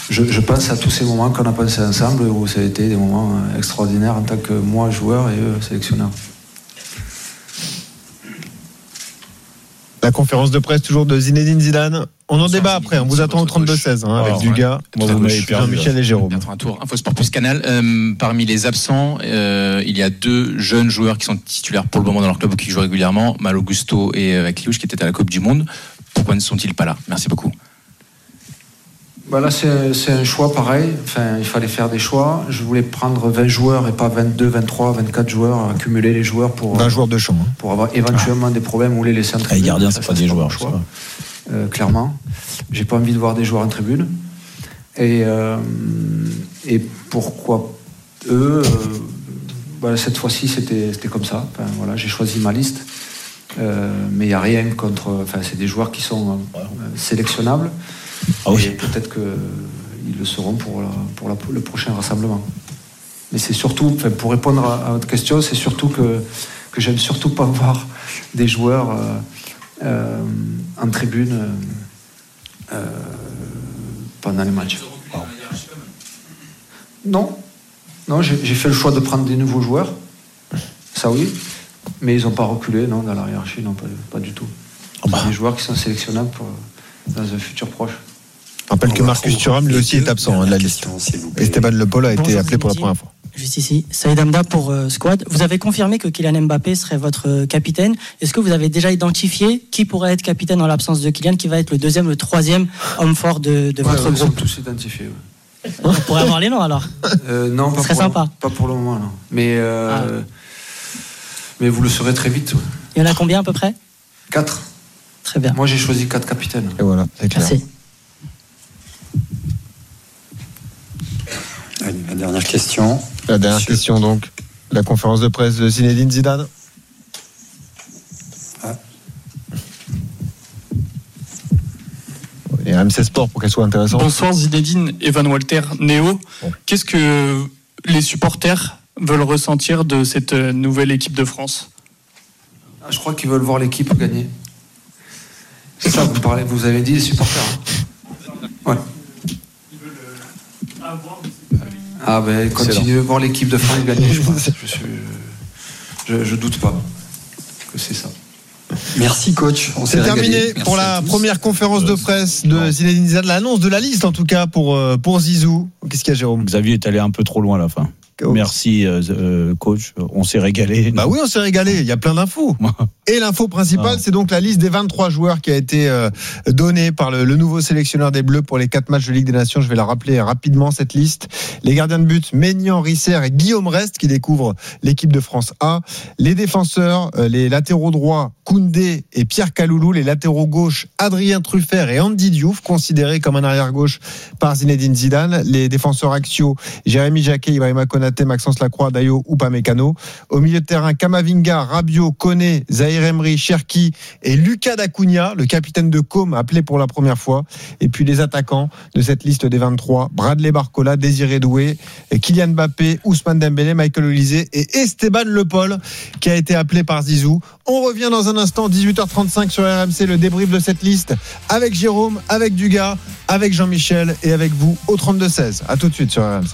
je pense à tous ces moments qu'on a passés ensemble où ça a été des moments extraordinaires en tant que moi joueur et eux sélectionneur. La conférence de presse toujours de Zinedine Zidane. On en débat après, on vous attend au 32-16 avec Dugas, Jean-Michel et Jérôme. Un tour, InfoSport Plus Canal. Parmi les absents, il y a 2 jeunes joueurs qui sont titulaires pour le moment dans leur club ou qui jouent régulièrement, Malo Gusto et Kliouch qui étaient à la Coupe du Monde. Pourquoi ne sont-ils pas là ? Merci beaucoup. Là, c'est un choix pareil. Enfin, il fallait faire des choix. Je voulais prendre 20 joueurs et pas 22, 23, 24 joueurs, accumuler les joueurs pour 20 joueurs de champ. Pour avoir éventuellement des problèmes ou les laisser en tribune. Les gardiens, c'est pas des joueurs. Choix. Clairement. J'ai pas envie de voir des joueurs en tribune. Et pourquoi eux cette fois-ci, c'était comme ça. Enfin, voilà, j'ai choisi ma liste. Mais il n'y a rien contre... Enfin, c'est des joueurs qui sont sélectionnables. Ah oui. Et peut-être qu'ils le seront pour le prochain rassemblement. Mais c'est surtout, pour répondre à votre question, c'est surtout que j'aime surtout pas voir des joueurs en tribune pendant les matchs. Non, j'ai fait le choix de prendre des nouveaux joueurs, ça oui, mais ils n'ont pas reculé dans la hiérarchie, non, pas du tout. C'est des joueurs qui sont sélectionnables dans un futur proche. Je rappelle que Marcus Thuram lui aussi est absent de la liste. Esteban Le Pol a été appelé pour la première fois. Juste ici, Saïd Hamda pour Squad. Vous avez confirmé que Kylian Mbappé serait votre capitaine. Est-ce que vous avez déjà identifié qui pourrait être capitaine en l'absence de Kylian, qui va être le 2e, le 3e homme fort de votre groupe ? Ils sont tous identifiés. Ouais. On pourrait avoir les noms alors. Non, ce serait sympa. Pas pour le moment, non. Mais vous le saurez très vite. Ouais. Il y en a combien à peu près ? 4. Très bien. Moi, j'ai choisi 4 capitaines. Et voilà, c'est clair. Merci. La dernière question. La dernière question, donc. La conférence de presse de Zinedine Zidane. Et RMC Sport pour qu'elle soit intéressante. Bonsoir Zinedine, Evan Walter, Néo. Qu'est-ce que les supporters veulent ressentir de cette nouvelle équipe de France ? Je crois qu'ils veulent voir l'équipe gagner. C'est ça, vous avez dit les supporters. Ouais. Continuez de voir l'équipe de France gagner, je pense. Je doute pas que c'est ça. Merci coach. C'est terminé pour la première conférence de presse de Zinedine Zidane, l'annonce de la liste en tout cas pour Zizou. Qu'est-ce qu'il y a, Jérôme ? Xavier est allé un peu trop loin à la fin. Merci coach, on s'est régalé. Bah oui, on s'est régalé, il y a plein d'infos. Et l'info principale, c'est donc la liste des 23 joueurs qui a été donnée par le nouveau sélectionneur des Bleus pour les 4 matchs de Ligue des Nations. Je vais la rappeler rapidement cette liste. Les gardiens de but, Maignan, Risser et Guillaume Rest qui découvrent l'équipe de France A. Les défenseurs, les latéraux droits, Koundé et Pierre Kaloulou. Les latéraux gauches, Adrien Truffert et Andy Diouf, considérés comme un arrière-gauche par Zinedine Zidane. Les défenseurs axiaux, Jérémy Jacquet, Ibrahima Konaté, Maxence Lacroix, Dayo ou Upamecano. Au milieu de terrain, Kamavinga, Rabiot, Koné, Zahir Emery, Cherki et Lucas Dacunia, le capitaine de Com appelé pour la première fois. Et puis les attaquants de cette liste des 23, Bradley Barcola, Désiré Doué, Kylian Mbappé, Ousmane Dembélé, Michael Olise et Esteban Le Pol qui a été appelé par Zizou. On revient dans un instant, 18h35 sur RMC, le débrief de cette liste avec Jérôme, avec Dugas, avec Jean-Michel et avec vous au 32-16. À tout de suite sur RMC.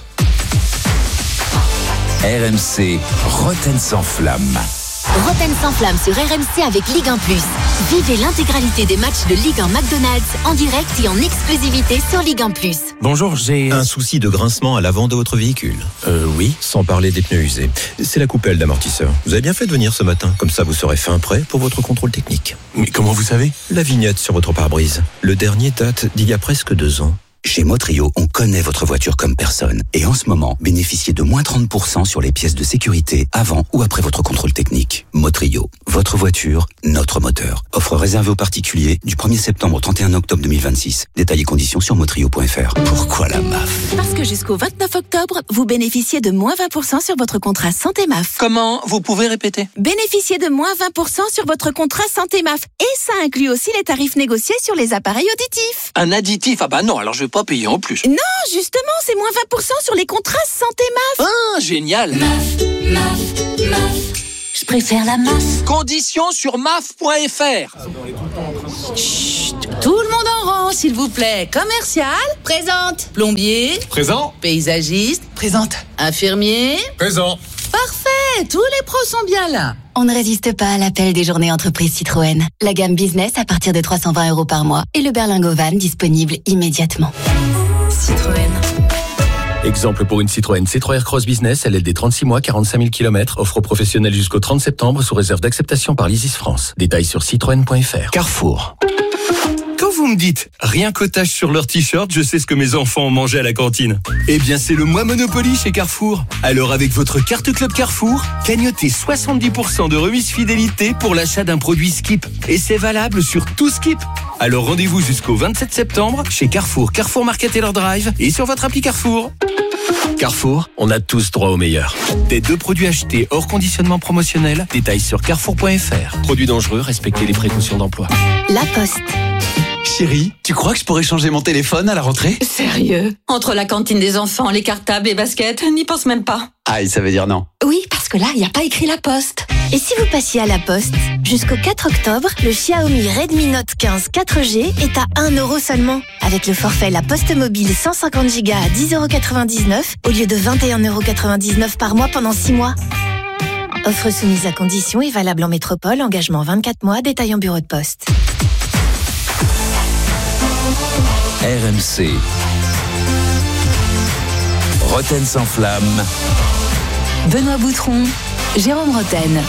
RMC, Roten sans flamme. Roten sans flamme sur RMC avec Ligue 1+. Vivez l'intégralité des matchs de Ligue 1 McDonald's en direct et en exclusivité sur Ligue 1+. Bonjour, j'ai un souci de grincement à l'avant de votre véhicule. Oui, sans parler des pneus usés. C'est la coupelle d'amortisseur. Vous avez bien fait de venir ce matin, comme ça vous serez fin prêt pour votre contrôle technique. Mais comment vous savez ? La vignette sur votre pare-brise. Le dernier date d'il y a presque 2 ans. Chez Motrio, on connaît votre voiture comme personne. Et en ce moment, bénéficiez de moins 30% sur les pièces de sécurité avant ou après votre contrôle technique. Motrio, votre voiture, notre moteur. Offre réservée aux particuliers du 1er septembre au 31 octobre 2026. Détails et conditions sur motrio.fr. Pourquoi la MAF ? Parce que jusqu'au 29 octobre, vous bénéficiez de moins 20% sur votre contrat santé MAF. Comment ? Vous pouvez répéter ? Bénéficiez de moins 20% sur votre contrat santé MAF. Et ça inclut aussi les tarifs négociés sur les appareils auditifs. Un additif ? Ah bah non, alors je vais pas payer en plus. Non, justement, c'est moins 20% sur les contrats santé MAF. Ah, génial. MAF. Je préfère la MAF. Conditions sur maf.fr. Chut, tout le monde en rang, s'il vous plaît. Commercial, présente. Plombier, présent. Paysagiste, présente. Infirmier, présent. Parfait, tous les pros sont bien là. On ne résiste pas à l'appel des journées entreprises Citroën. La gamme business à partir de 320 € par mois et le berlingot van disponible immédiatement. Citroën. Exemple pour une Citroën C3 Aircross Business, LLD 36 mois, 45 000 km, offre professionnelle jusqu'au 30 septembre sous réserve d'acceptation par l'Isis France. Détails sur citroën.fr. Carrefour. Quand vous me dites rien qu'otage sur leur t-shirt, je sais ce que mes enfants ont mangé à la cantine. Eh bien, c'est le mois Monopoly chez Carrefour. Alors, avec votre carte Club Carrefour, cagnotez 70% de remise fidélité pour l'achat d'un produit Skip. Et c'est valable sur tout Skip. Alors, rendez-vous jusqu'au 27 septembre chez Carrefour, Carrefour Market et leur drive et sur votre appli Carrefour. Carrefour, on a tous droit au meilleur. Des 2 produits achetés hors conditionnement promotionnel, détails sur carrefour.fr. Produits dangereux, respectez les précautions d'emploi. La Poste. Chérie, tu crois que je pourrais changer mon téléphone à la rentrée ? Sérieux ? Entre la cantine des enfants, les cartables, les baskets, n'y pense même pas. Aïe, ça veut dire non. Oui, parce que là, il n'y a pas écrit La Poste. Et si vous passiez à La Poste ? Jusqu'au 4 octobre, le Xiaomi Redmi Note 15 4G est à 1 € seulement. Avec le forfait La Poste Mobile 150 Go à 10,99 € au lieu de 21,99 € par mois pendant 6 mois. Offre soumise à conditions et valable en métropole, engagement 24 mois, détail en bureau de poste. RMC. Roten sans flamme. Benoît Boutron, Jérôme Roten.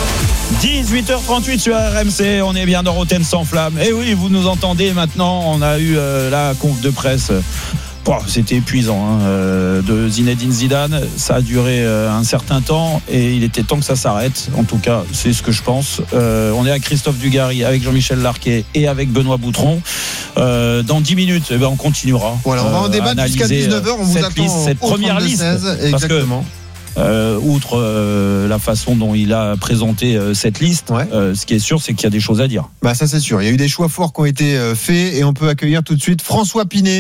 18h38 sur RMC, on est bien dans Roten sans flamme. Et oui, vous nous entendez maintenant, on a eu la conf de presse. C'était épuisant de Zinedine Zidane. Ça a duré un certain temps et il était temps que ça s'arrête. En tout cas, c'est ce que je pense. On est avec Christophe Dugarry, avec Jean-Michel Larquet et avec Benoît Boutron. Dans 10 minutes, on continuera. Voilà, on va en débattre jusqu'à 19h. On vous attend cette première liste. 16, exactement. Outre la façon dont il a présenté cette liste, ce qui est sûr, c'est qu'il y a des choses à dire. Bah ça c'est sûr. Il y a eu des choix forts qui ont été faits et on peut accueillir tout de suite François Pinet,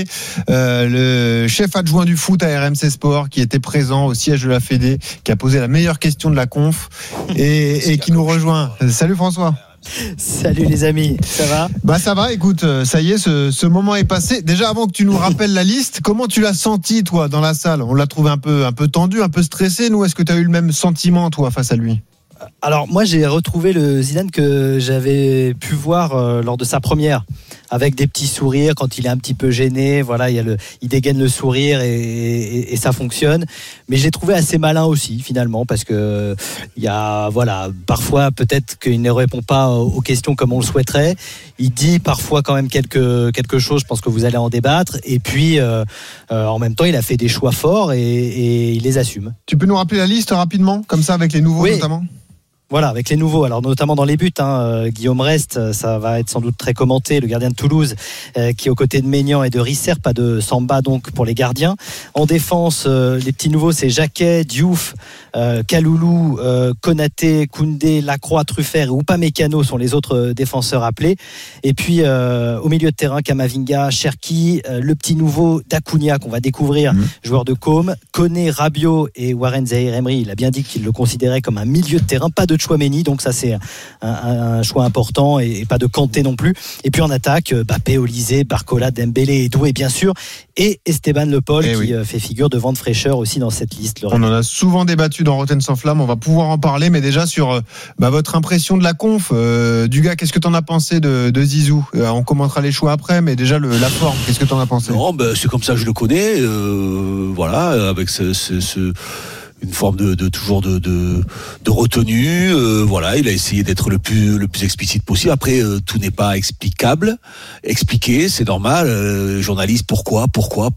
le chef adjoint du foot à RMC Sport, qui était présent au siège de la Fédé, qui a posé la meilleure question de la conf et qui nous rejoint. Salut François. Salut les amis, ça va ? Bah ça va, écoute, ça y est, ce moment est passé. Déjà avant que tu nous rappelles la liste, comment tu l'as senti toi dans la salle ? On l'a trouvé un peu tendu, un peu stressé. Nous, est-ce que tu as eu le même sentiment toi face à lui ? Alors moi j'ai retrouvé le Zidane que j'avais pu voir lors de sa première, avec des petits sourires quand il est un petit peu gêné, voilà, il dégaine le sourire et ça fonctionne. Mais je l'ai trouvé assez malin aussi finalement, parce que il y a, voilà, parfois peut-être qu'il ne répond pas aux questions comme on le souhaiterait. Il dit parfois quand même quelque chose, je pense que vous allez en débattre. Et puis en même temps il a fait des choix forts et il les assume. Tu peux nous rappeler la liste rapidement, comme ça, avec les nouveaux notamment ? Voilà, avec les nouveaux, alors notamment dans les buts, Guillaume Rest, ça va être sans doute très commenté, le gardien de Toulouse, qui est aux côtés de Maignan et de Risser, pas de Samba donc pour les gardiens. En défense, les petits nouveaux, c'est Jacquet, Diouf, Kaloulou, Konaté, Koundé, Lacroix, Truffert et Upamecano sont les autres défenseurs appelés. Et puis au milieu de terrain, Kamavinga, Cherki, le petit nouveau d'Acuna qu'on va découvrir, joueur de Côme, Koné, Rabiot et Warren Zaïre-Emery. Il a bien dit qu'il le considérait comme un milieu de terrain, pas de Chouameni, donc ça c'est un choix important, et pas de Kanté non plus. Et puis en attaque, Mbappé, Olysée, Barcola, Dembélé et Doué bien sûr, et Esteban Le Paul qui fait figure de vent de fraîcheur aussi dans cette liste. On en a souvent débattu dans Roten sans flamme, on va pouvoir en parler, mais déjà sur votre impression de la conf, Dugas, qu'est-ce que t'en as pensé de Zizou ? On commentera les choix après, mais déjà la forme, qu'est-ce que t'en as pensé ? Non, c'est comme ça que je le connais, voilà, avec une forme toujours de retenue, voilà, il a essayé d'être le plus explicite possible. Après, tout n'est pas explicable, expliqué, c'est normal. Journaliste, pourquoi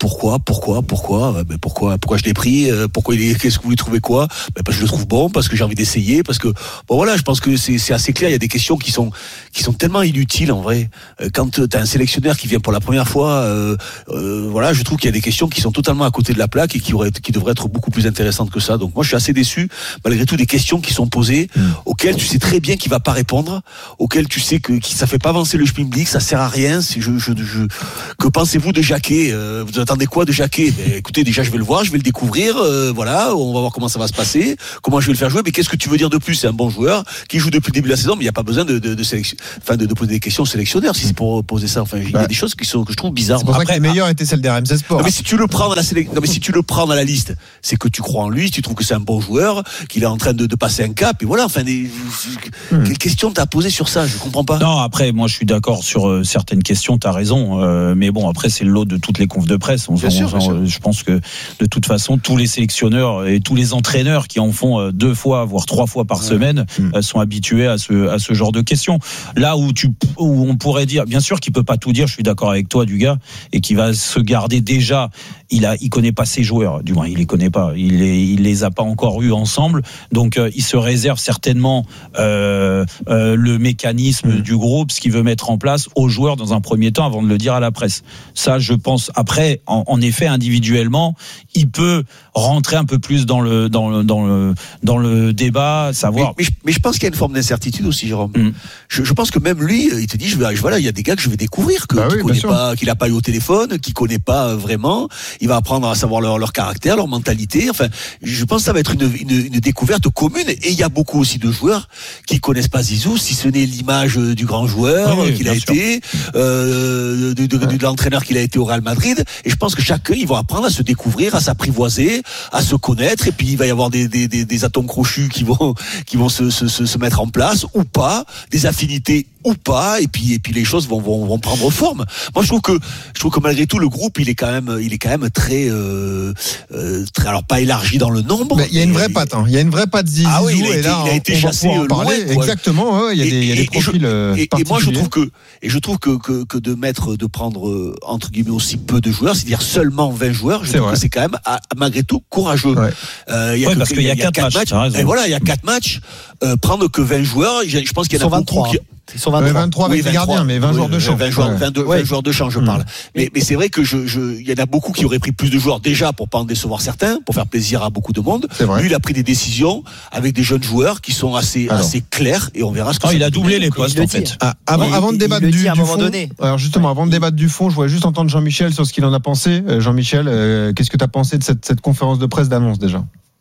je l'ai pris, qu'est-ce que vous lui trouvez quoi ? Parce que je le trouve bon, parce que j'ai envie d'essayer, parce que voilà, je pense que c'est assez clair. Il y a des questions qui sont tellement inutiles en vrai. Quand t'as un sélectionneur qui vient pour la première fois, voilà, je trouve qu'il y a des questions qui sont totalement à côté de la plaque et qui devraient être beaucoup plus intéressantes que ça. ça. Donc moi, je suis assez déçu, malgré tout, des questions qui sont posées, auxquelles tu sais très bien qu'il va pas répondre, auxquelles tu sais que ça fait pas avancer le Schmilblick, ça sert à rien. Que pensez-vous de Jacquet? Vous attendez quoi de Jacquet? Écoutez, déjà, je vais le voir, je vais le découvrir, voilà, on va voir comment ça va se passer, comment je vais le faire jouer. Mais qu'est-ce que tu veux dire de plus? C'est un bon joueur qui joue depuis le début de la saison, mais il n'y a pas besoin de poser des questions aux sélectionneurs si c'est pour poser ça. Enfin, il y a des choses que je trouve bizarres. C'est pour ça que les meilleures étaient celles des RMC Sport. Non, mais si tu le prends dans la liste, c'est que tu crois en lui, tu trouves que c'est un bon joueur, qu'il est en train de passer un cap, et voilà. Enfin, quelle question t'as posée sur ça? Je comprends pas. Non, après, moi, je suis d'accord sur certaines questions. T'as raison, mais bon, après, c'est le lot de toutes les confs de presse. Bien sûr. Je pense que de toute façon, tous les sélectionneurs et tous les entraîneurs qui en font 2 fois, voire 3 fois par semaine, sont habitués à ce genre de questions. Là où on pourrait dire, bien sûr qu'il peut pas tout dire, je suis d'accord avec toi, du gars, et qui va se garder déjà. Il connaît pas ses joueurs, du moins il les connaît pas. Il les a pas encore eus ensemble, donc il se réserve certainement le mécanisme du groupe, ce qu'il veut mettre en place aux joueurs dans un premier temps, avant de le dire à la presse. Ça, je pense. Après, en effet, individuellement, il peut rentrer un peu plus dans le débat, savoir. Mais je pense qu'il y a une forme d'incertitude aussi, Jérôme. Je pense que même lui, il te dit, voilà, il y a des gars que je vais découvrir, qu'il a pas eu au téléphone, qu'il connaît pas vraiment. Il va apprendre à savoir leur caractère, leur mentalité. Enfin, je pense que ça va être une découverte commune. Et il y a beaucoup aussi de joueurs qui connaissent pas Zizou, si ce n'est l'image du grand joueur qu'il a été, de l'entraîneur qu'il a été au Real Madrid. Et je pense que chacun, ils vont apprendre à se découvrir, à s'apprivoiser, à se connaître. Et puis il va y avoir des atomes crochus qui vont se mettre en place ou pas, des affinités ou pas, et puis les choses vont prendre forme. Moi, je trouve que malgré tout, le groupe, il est quand même très, alors pas élargi dans le nombre. Mais il y a une vraie patte, Il y a une vraie patte Zizou. Ah oui, il a été chassé loin. Exactement, il y a des profils et moi, je trouve que de prendre, entre guillemets, aussi peu de joueurs, c'est-à-dire seulement 20 joueurs, je trouve que c'est quand même, malgré tout, courageux. Parce qu'il y a 4 matchs. Et voilà, il y a 4 matchs. Prendre que 20 joueurs, je pense qu'il y en a beaucoup qui... Ils sont 23 avec les gardiens, mais 20 joueurs de champ. 20 joueurs de champ, je parle. Mais c'est vrai que il y en a beaucoup qui auraient pris plus de joueurs déjà pour pas en décevoir certains, pour faire plaisir à beaucoup de monde. Lui, il a pris des décisions avec des jeunes joueurs qui sont assez clairs, et on verra ce que il a doublé les postes en fait. Avant de débattre du fond. Alors justement, avant de débattre du fond, je voulais juste entendre Jean-Michel sur ce qu'il en a pensé. Jean-Michel, qu'est-ce que tu as pensé de cette conférence de presse d'annonce déjà?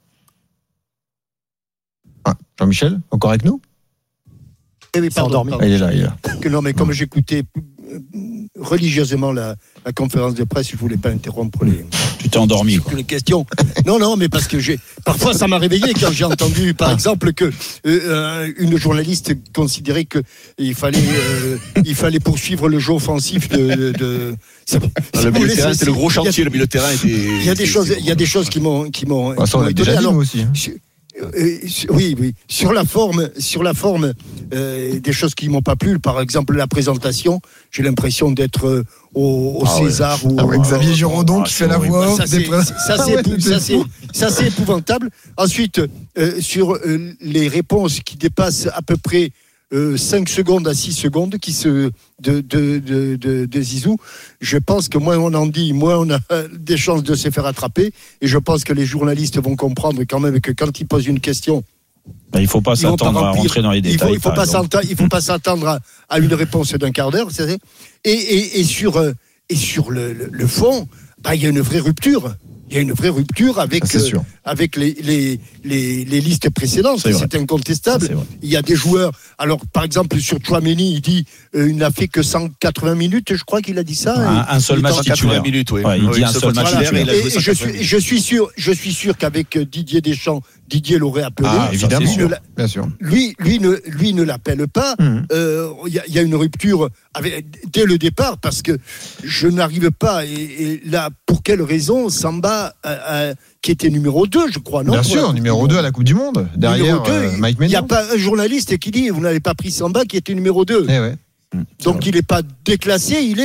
Jean-Michel, encore avec nous? Oui, pardon. Il est là. Non, mais comme j'écoutais religieusement la conférence de presse, je voulais pas interrompre les. Tu t'es endormi, quoi. Les questions. Non, mais parce que parfois ça m'a réveillé quand j'ai entendu, par exemple, que une journaliste considérait que il fallait poursuivre le jeu offensif de. Le milieu de terrain, c'était le gros chantier. Le milieu de terrain était. Il y a des choses qui m'ont. Ça, on l'a déjà dit, nous aussi. Oui. Sur la forme, des choses qui m'ont pas plu. Par exemple, la présentation, j'ai l'impression d'être au César ou avec Xavier Giraudon qui fait la voix. Ça c'est épouvantable. Ensuite, sur les réponses qui dépassent à peu près 5 secondes à 6 secondes de Zizou, je pense que moins on en dit, moins on a des chances de se faire attraper, et je pense que les journalistes vont comprendre quand même que quand ils posent une question, il ne faut pas s'attendre à rentrer dans les détails. Il ne faut pas s'attendre à une réponse d'un quart d'heure. Et sur le fond, il y a une vraie rupture. Il y a une vraie rupture avec les listes précédentes. C'est incontestable. Il y a des joueurs. Alors, par exemple, sur Tchouaméni, il dit il n'a fait que 180 minutes, je crois qu'il a dit ça. Un seul match titulaire. Minutes, oui. Il dit un seul match titulaire. Et je suis sûr qu'avec Didier Deschamps, Didier l'aurait appelé. Évidemment, bien sûr. Lui ne l'appelle pas. Il y a une rupture dès le départ, parce que je n'arrive pas. Et là, pour quelle raison Samba, qui était numéro 2, je crois, non? Bien sûr, numéro 2 à la Coupe du Monde, derrière Mike Maignan. Il n'y a pas un journaliste qui dit vous n'avez pas pris Samba qui était numéro 2. Donc il n'est pas déclassé, il est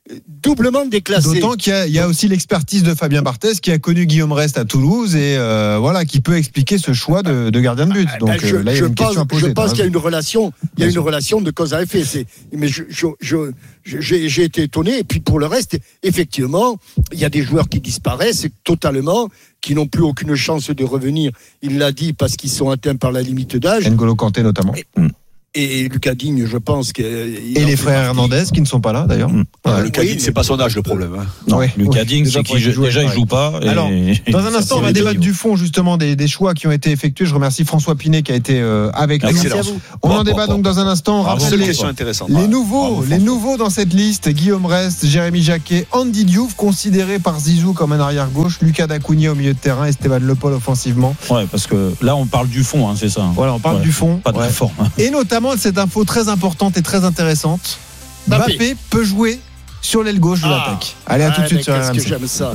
doublement déclassé. D'autant qu'il y a aussi l'expertise de Fabien Barthez qui a connu Guillaume Rest à Toulouse et voilà, qui peut expliquer ce choix de gardien de but. Donc là, il y a une question à poser. Je pense qu'il y a une relation, de cause à effet. Mais j'ai été étonné. Et puis pour le reste, effectivement, il y a des joueurs qui disparaissent totalement, qui n'ont plus aucune chance de revenir. Il l'a dit parce qu'ils sont atteints par la limite d'âge. N'Golo Kanté notamment. Et Lucas Digne, je pense que. Et les frères Hernandez qui ne sont pas là d'ailleurs. Lucas Digne, c'est pas son âge le problème. Non, Lucas Digne, c'est qu'il déjà il joue pas. Alors, dans un instant, on va débattre du fond justement des choix qui ont été effectués. Je remercie François Pinet qui a été avec nous. On en débat donc dans un instant. On rappelle les nouveaux dans cette liste: Guillaume Rest, Jérémy Jacquet, Andy Diouf, considéré par Zizou comme un arrière gauche, Lucas Dacouni au milieu de terrain, Esteban Le Paul offensivement. Ouais, parce que là on parle du fond, c'est ça. Voilà, on parle du fond, pas très fort. Et notamment cette info très importante et très intéressante: Mbappé peut jouer sur l'aile gauche de l'attaque. Allez, à tout de suite sur RMC. Qu'est-ce que j'aime ça.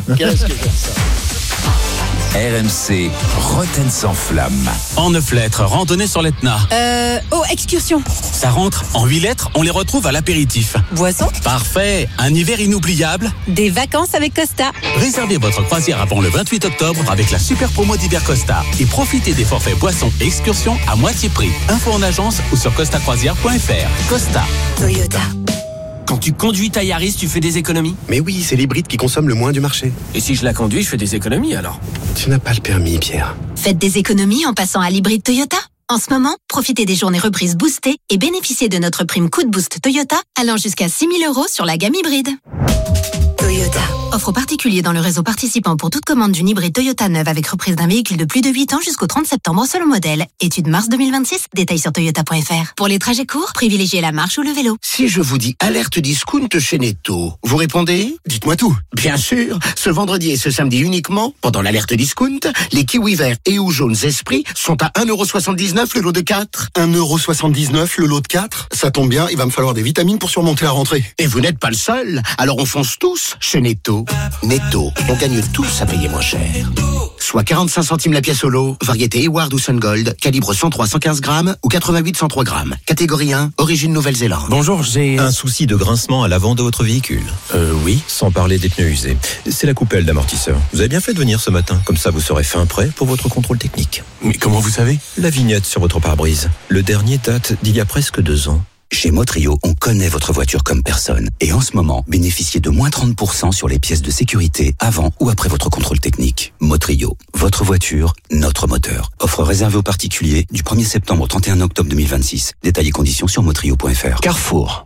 RMC, Roten sans flamme. En 9 lettres, randonnée sur l'Etna. Excursion. Ça rentre. En 8 lettres, on les retrouve à l'apéritif. Boisson. Parfait. Un hiver inoubliable. Des vacances avec Costa. Réservez votre croisière avant le 28 octobre avec la super promo d'hiver Costa. Et profitez des forfaits boissons et excursions à moitié prix. Info en agence ou sur costacroisière.fr. Costa. Toyota. Quand tu conduis ta Yaris, tu fais des économies? Mais oui, c'est l'hybride qui consomme le moins du marché. Et si je la conduis, je fais des économies alors? Tu n'as pas le permis, Pierre. Faites des économies en passant à l'hybride Toyota. En ce moment, profitez des journées reprises boostées et bénéficiez de notre prime coup de boost Toyota allant jusqu'à 6 000 € sur la gamme hybride. Toyota. Offre aux particuliers dans le réseau participant pour toute commande d'une hybride Toyota neuve avec reprise d'un véhicule de plus de 8 ans jusqu'au 30 septembre selon modèle. Étude mars 2026, détails sur toyota.fr. Pour les trajets courts, privilégiez la marche ou le vélo. Si je vous dis alerte discount chez Netto, vous répondez? Dites-moi tout. Bien sûr, ce vendredi et ce samedi uniquement, pendant l'alerte discount, les kiwis verts et ou jaunes Esprit sont à 1,79€ le lot de 4. 1,79€ le lot de 4? Ça tombe bien, il va me falloir des vitamines pour surmonter la rentrée. Et vous n'êtes pas le seul, alors on fonce tous chez Netto. Netto, on gagne tous à payer moins cher. Soit 45 centimes la pièce au lot, variété Eward ou Sungold, calibre 103-115 grammes ou 88-103 grammes. Catégorie 1, origine Nouvelle-Zélande. Bonjour, j'ai un souci de grincement à l'avant de votre véhicule. Oui, sans parler des pneus usés. C'est la coupelle d'amortisseur. Vous avez bien fait de venir ce matin, comme ça vous serez fin prêt pour votre contrôle technique. Mais comment vous savez? La vignette sur votre pare-brise. Le dernier date d'il y a presque 2 ans. Chez Motrio, on connaît votre voiture comme personne. Et en ce moment, bénéficiez de moins 30% sur les pièces de sécurité avant ou après votre contrôle technique. Motrio, votre voiture, notre moteur. Offre réservée aux particuliers du 1er septembre au 31 octobre 2026. Détails et conditions sur motrio.fr. Carrefour.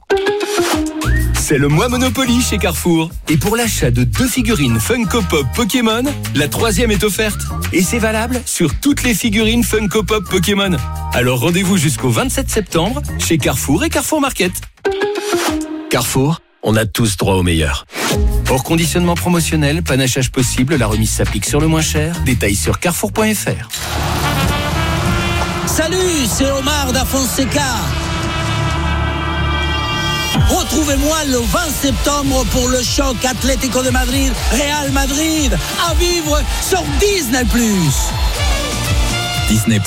C'est le mois Monopoly chez Carrefour. Et pour l'achat de 2 figurines Funko Pop Pokémon, la 3e est offerte. Et c'est valable sur toutes les figurines Funko Pop Pokémon. Alors rendez-vous jusqu'au 27 septembre chez Carrefour et Carrefour Market. Carrefour, on a tous droit au meilleur. Hors conditionnement promotionnel, panachage possible, la remise s'applique sur le moins cher. Détails sur carrefour.fr. Salut, c'est Omar da Fonseca. Retrouvez-moi le 20 septembre pour le choc Atlético de Madrid, Real Madrid, à vivre sur Disney+. Disney+,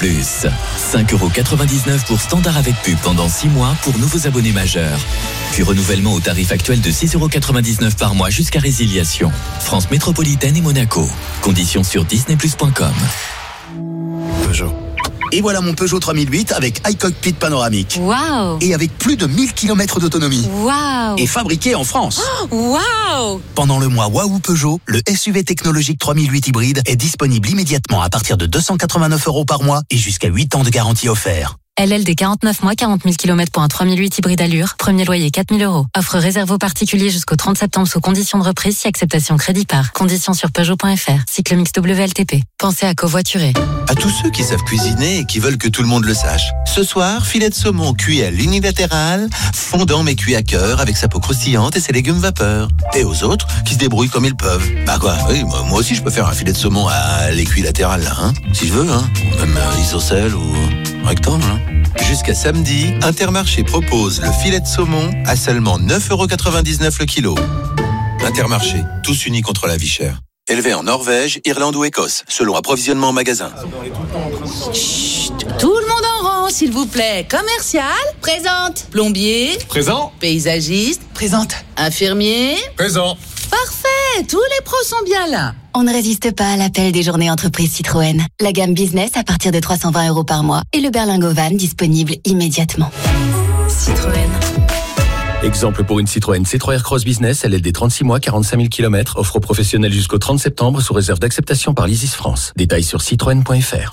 5,99€ pour standard avec pub pendant 6 mois pour nouveaux abonnés majeurs. Puis renouvellement au tarif actuel de 6,99€ par mois jusqu'à résiliation. France métropolitaine et Monaco. Conditions sur disneyplus.com. Peugeot. Et voilà mon Peugeot 3008 avec iCockpit panoramique. Waouh! Et avec plus de 1000 km d'autonomie. Waouh! Et fabriqué en France. Waouh! Pendant le mois Waouh Peugeot, le SUV technologique 3008 hybride est disponible immédiatement à partir de 289€ par mois et jusqu'à 8 ans de garantie offert. LLD 49 mois, 40 000 km pour un 3008 hybride allure. Premier loyer 4 000 €. Offre réservée aux particuliers jusqu'au 30 septembre sous condition de reprise si acceptation crédit par. Conditions sur Peugeot.fr. Cycle mix WLTP. Pensez à covoiturer. À tous ceux qui savent cuisiner et qui veulent que tout le monde le sache. Ce soir, filet de saumon cuit à l'unilatéral, fondant mais cuit à cœur avec sa peau croustillante et ses légumes vapeur. Et aux autres qui se débrouillent comme ils peuvent. Bah quoi, oui, moi aussi je peux faire un filet de saumon à l'équilatéral là, hein. Si je veux, hein. Ou même isocèle ou rectangle, hein. Jusqu'à samedi, Intermarché propose le filet de saumon à seulement 9,99€ le kilo. Intermarché, tous unis contre la vie chère. Élevé en Norvège, Irlande ou Écosse, selon approvisionnement en magasin. Chut, tout le monde en rang, s'il vous plaît. Commercial, présente. Plombier, Présent. paysagiste, Présente. infirmier. Présent. Parfait, tous les pros sont bien là. On ne résiste pas à l'appel des journées entreprises Citroën. La gamme business à partir de 320 € par mois et le berlingot van disponible immédiatement. Citroën. Exemple pour une Citroën C3 Aircross Business, LLD 36 mois, 45 000 km, offre aux professionnels jusqu'au 30 septembre sous réserve d'acceptation par l'Isis France. Détails sur citroën.fr.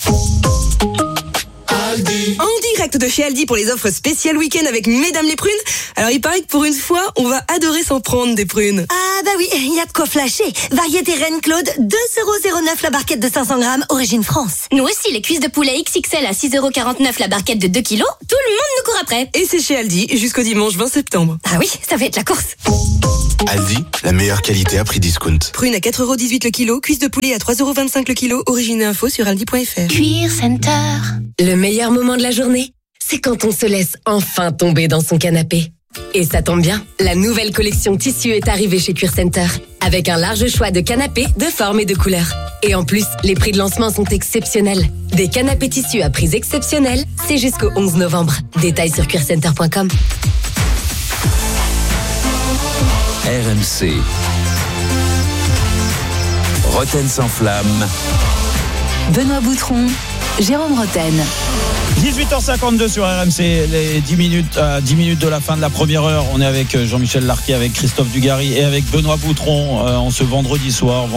En direct de chez Aldi pour les offres spéciales week-end avec Mesdames les prunes. Alors il paraît que pour une fois, on va adorer s'en prendre des prunes. Ah bah oui, il y a de quoi flasher. Variété Reine Claude, 2,09 € la barquette de 500 grammes, origine France. Nous aussi, les cuisses de poulet XXL à 6,49 € la barquette de 2 kg, tout le monde nous court après. Et c'est chez Aldi jusqu'au dimanche 20 septembre. Ah oui, ça va être la course. Aldi, la meilleure qualité à prix discount. Prunes à 4,18 € le kilo, cuisses de poulet à 3,25 € le kilo, origine et info sur aldi.fr. Cuir Center. Le meilleur moment de la journée, c'est quand on se laisse enfin tomber dans son canapé. Et ça tombe bien, la nouvelle collection tissu est arrivée chez Cuir Center, avec un large choix de canapés de formes et de couleurs. Et en plus, les prix de lancement sont exceptionnels. Des canapés tissus à prix exceptionnels, c'est jusqu'au 11 novembre. Détails sur cuircenter.com. RMC. Roten sans flamme. Benoît Boutron, Jérôme Roten. 18h52 sur RMC, les 10 minutes de la fin de la première heure. On est avec Jean-Michel Larquet, avec Christophe Dugarry et avec Benoît Boutron en ce vendredi soir.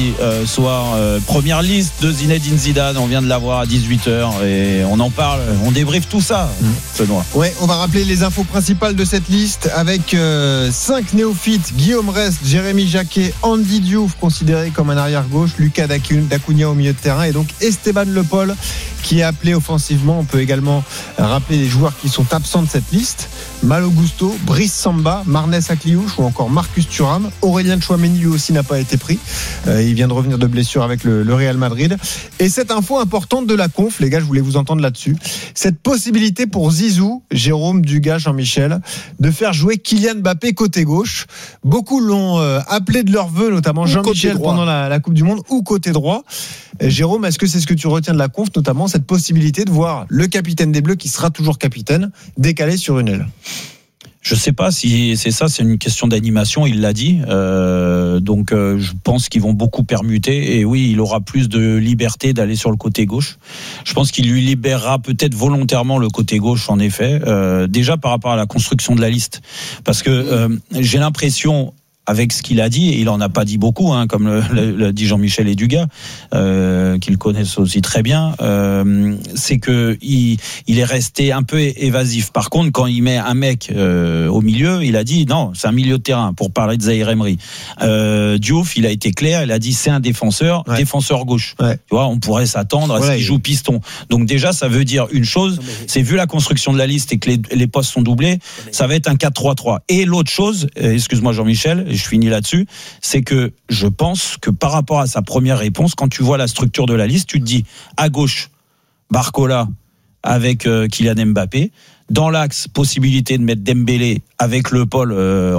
Première liste de Zinedine Zidane. On vient de la voir à 18h et on en parle, on débriefe tout ça, Benoît. Ouais, on va rappeler les infos principales de cette liste avec 5 néophytes: Guillaume Rest, Jérémy Jacquet, Andy Diouf, considéré comme un arrière-gauche, Lucas Dacunia au milieu de terrain et donc Esteban Le Paul qui est appelé offensivement. On peut également rappeler les joueurs qui sont absents de cette liste: Malo Gusto, Brice Samba, Marnes Akliouche ou encore Marcus Thuram. Aurélien Tchouameni lui aussi n'a pas été pris, il vient de revenir de blessure avec le Real Madrid. Et cette info importante de la conf, les gars, je voulais vous entendre là-dessus, cette possibilité pour Zizou, Jérôme, Dugas, Jean-Michel, de faire jouer Kylian Mbappé côté gauche. Beaucoup l'ont appelé de leur vœu, notamment Jean-Michel pendant la Coupe du Monde, ou côté droit. Jérôme, est-ce que c'est ce que tu retiens de la conf, notamment cette possibilité de voir le capitaine des Bleus, qui sera toujours capitaine, décalé sur une aile? Je sais pas si c'est ça, c'est une question d'animation, il l'a dit. Donc je pense qu'ils vont beaucoup permuter et oui, il aura plus de liberté d'aller sur le côté gauche. Je pense qu'il lui libérera peut-être volontairement le côté gauche, en effet. Déjà par rapport à la construction de la liste, parce que j'ai l'impression, avec ce qu'il a dit, et il en a pas dit beaucoup, comme l'a dit Jean-Michel et Dugas, qu'ils connaissent aussi très bien, c'est que il est resté un peu évasif. Par contre, quand il met un mec au milieu, il a dit non, c'est un milieu de terrain, pour parler de Zahir Emery. Diouf, il a été clair, il a dit c'est un défenseur gauche. Ouais. Tu vois, on pourrait s'attendre à ce qu'il joue piston. Donc déjà, ça veut dire une chose, c'est vu la construction de la liste et que les postes sont doublés, ça va être un 4-3-3. Et l'autre chose, excuse-moi Jean-Michel, je finis là-dessus, c'est que je pense que par rapport à sa première réponse, quand tu vois la structure de la liste, tu te dis à gauche Barcola avec Kylian Mbappé, dans l'axe possibilité de mettre Dembélé avec Le Paul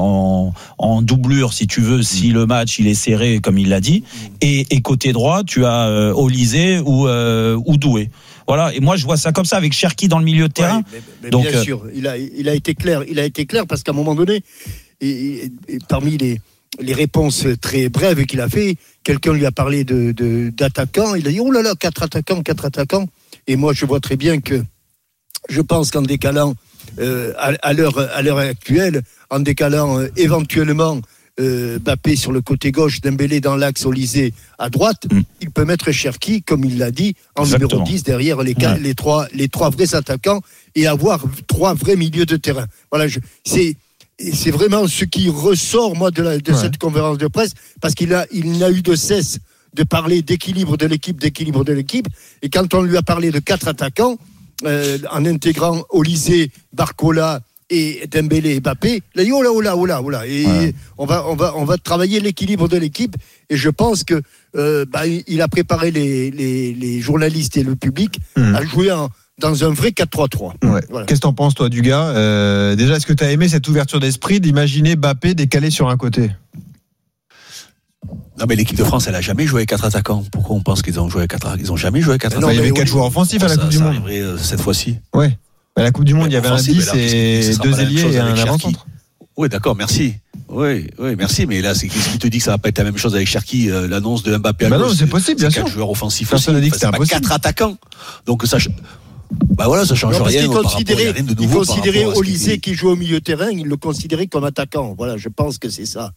en doublure si tu veux, si le match il est serré comme il l'a dit, et côté droit tu as Olysée ou Doué. Voilà, et moi je vois ça comme ça avec Cherki dans le milieu de terrain. Mais donc, bien sûr, il a été clair parce qu'à un moment donné, et parmi les réponses très brèves qu'il a fait, quelqu'un lui a parlé d'attaquants, il a dit oh là là, 4 attaquants, et moi je vois très bien que je pense qu'en décalant à l'heure actuelle, en décalant éventuellement Mbappé sur le côté gauche, Dembélé dans l'axe, Olysée à droite, il peut mettre Cherki, comme il l'a dit, en numéro 10 derrière les trois vrais attaquants et avoir 3 vrais milieux de terrain. Voilà, c'est vraiment ce qui ressort moi de cette conférence de presse, parce il n'a eu de cesse de parler d'équilibre de l'équipe, et quand on lui a parlé de 4 attaquants, en intégrant Olysée, Barcola et Dembélé et Mbappé, il a dit oh là, et on va travailler l'équilibre de l'équipe, et je pense que il a préparé les journalistes et le public à jouer dans un vrai 4-3-3. Ouais. Voilà. Qu'est-ce que t'en penses toi, Dugas? Déjà, est-ce que t'as aimé cette ouverture d'esprit d'imaginer Mbappé décalé sur un côté? Non, mais l'équipe de France, elle a jamais joué avec 4 attaquants. Pourquoi on pense qu'ils ont joué avec 4 attaquants? Ils ont jamais joué avec 4 attaquants. Il y avait 4 joueurs offensifs à la Coupe du Monde. Cette fois-ci. Ouais. À la Coupe du Monde, il y avait un 10 et 2 ailiers et un avant-centre. Oui, d'accord, merci. Oui, merci. Mais là, c'est qu'est-ce qui te dit que ça va pas être la même chose avec Cherki, l'annonce de Mbappé à gauche. Non, c'est possible, bien sûr. 4 joueurs offensifs Personne n'a dit que c'était impossible. 4 attaquants. Donc ça. Ça change rien. Il considérait Olysée qui joue au milieu de terrain, il le considérait comme attaquant. Voilà, je pense que c'est ça.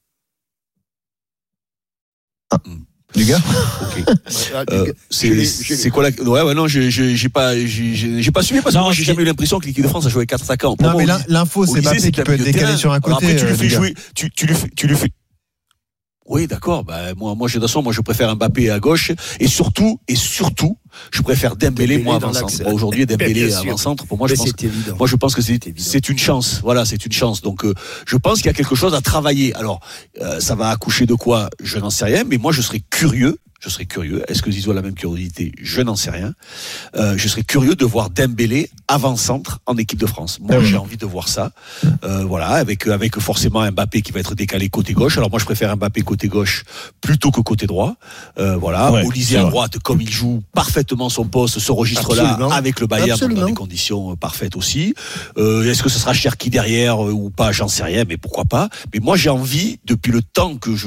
Les gars, c'est quoi la non, j'ai pas suivi parce que moi j'ai jamais eu l'impression que l'équipe de France a joué 4 attaquants. Non, mais l'info c'est Mbappé qui peut être décalé sur un côté. Après tu le fais jouer, tu le fais. Oui, d'accord. Moi, de toute façon, je préfère Mbappé à gauche et surtout, je préfère Dembélé moi avant-centre. Aujourd'hui, Dembélé avant-centre. Pour moi, je pense que c'est une chance. Voilà, c'est une chance. Donc, je pense qu'il y a quelque chose à travailler. Alors, ça va accoucher de quoi? Je n'en sais rien, mais moi, je serais curieux. Est-ce que Zizou a la même curiosité? Je n'en sais rien. Je serais curieux de voir Dembélé avant-centre en équipe de France. Moi, j'ai envie de voir ça. Voilà, avec forcément Mbappé qui va être décalé côté gauche. Alors moi, je préfère Mbappé côté gauche plutôt que côté droit. Voilà, Olysée à droite, comme il joue parfaitement son poste, ce registre-là, avec le Bayern dans des conditions parfaites aussi. Est-ce que ce sera Cherki derrière ou pas? J'en sais rien, mais pourquoi pas. Mais moi, j'ai envie, depuis le temps que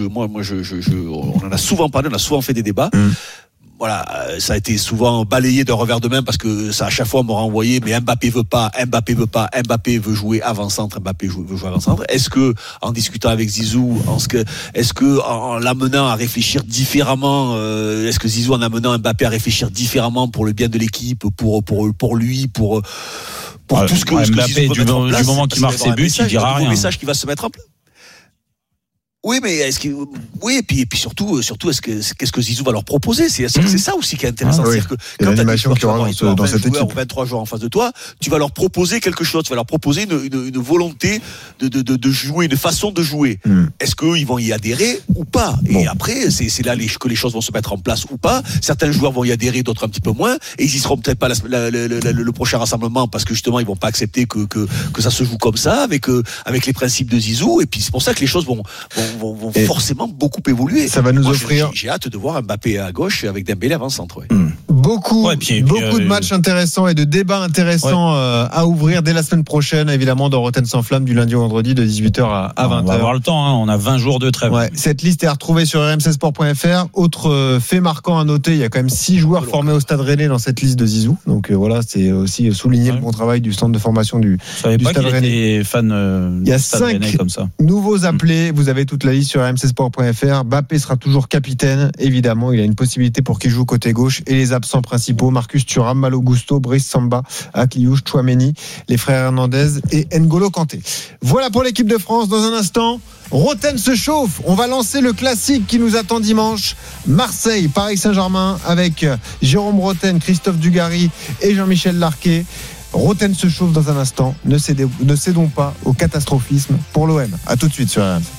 on en a souvent parlé, on a souvent fait des débats. Voilà, ça a été souvent balayé d'un revers de main parce que ça à chaque fois on m'a renvoyé, mais Mbappé veut pas, Mbappé veut jouer avant-centre, veut jouer avant-centre. Est-ce que, en discutant avec Zizou, est-ce que en l'amenant à réfléchir différemment, est-ce que Zizou en amenant Mbappé à réfléchir différemment pour le bien de l'équipe, pour lui, pour tout ce que Mbappé, du moment qu'il marque ses buts, il dira rien. Le message qui va se mettre en place. Oui, mais et puis surtout, qu'est-ce que Zizou va leur proposer? C'est ça aussi qui est intéressant. C'est-à-dire que quand l'animation qui aura dans cette équipe, 23 joueurs en face de toi, tu vas leur proposer quelque chose, tu vas leur proposer une volonté de jouer, une façon de jouer. Est-ce qu'ils vont y adhérer ou pas? Et après, c'est là que les choses vont se mettre en place ou pas. Certains joueurs vont y adhérer, d'autres un petit peu moins, et ils y seront peut-être pas le prochain rassemblement parce que justement ils vont pas accepter que ça se joue comme ça avec les principes de Zizou. Et puis c'est pour ça que les choses vont forcément beaucoup évoluer. Ça va nous offrir. J'ai hâte de voir Mbappé à gauche avec Dembélé avant-centre. Beaucoup de matchs intéressants et de débats intéressants à ouvrir dès la semaine prochaine, évidemment, dans Rotten sans flamme du lundi au vendredi de 18h à 20h. On va avoir le temps, on a 20 jours de trêve. Cette liste est à retrouver sur rmcsport.fr. Autre fait marquant à noter, il y a quand même 6 joueurs formés au Stade Rennais dans cette liste de Zizou. Donc voilà, c'est aussi souligner le bon travail du centre de formation du Stade Rennais. Il y a 5 comme ça. Nouveaux appelés. Vous avez toute la liste sur rmcsport.fr. Mbappé sera toujours capitaine, évidemment. Il a une possibilité pour qu'il joue côté gauche. Et les absents principaux, Marcus Thuram, Malo Gusto, Brice Samba, Akliouche, Chouameni, les frères Hernandez et N'Golo Kanté. Voilà pour l'équipe de France. Dans un instant, Roten se chauffe. On va lancer le classique qui nous attend dimanche. Marseille, Paris Saint-Germain avec Jérôme Roten, Christophe Dugarry et Jean-Michel Larquet. Roten se chauffe dans un instant. Ne cédons pas au catastrophisme pour l'OM. À tout de suite sur RMC.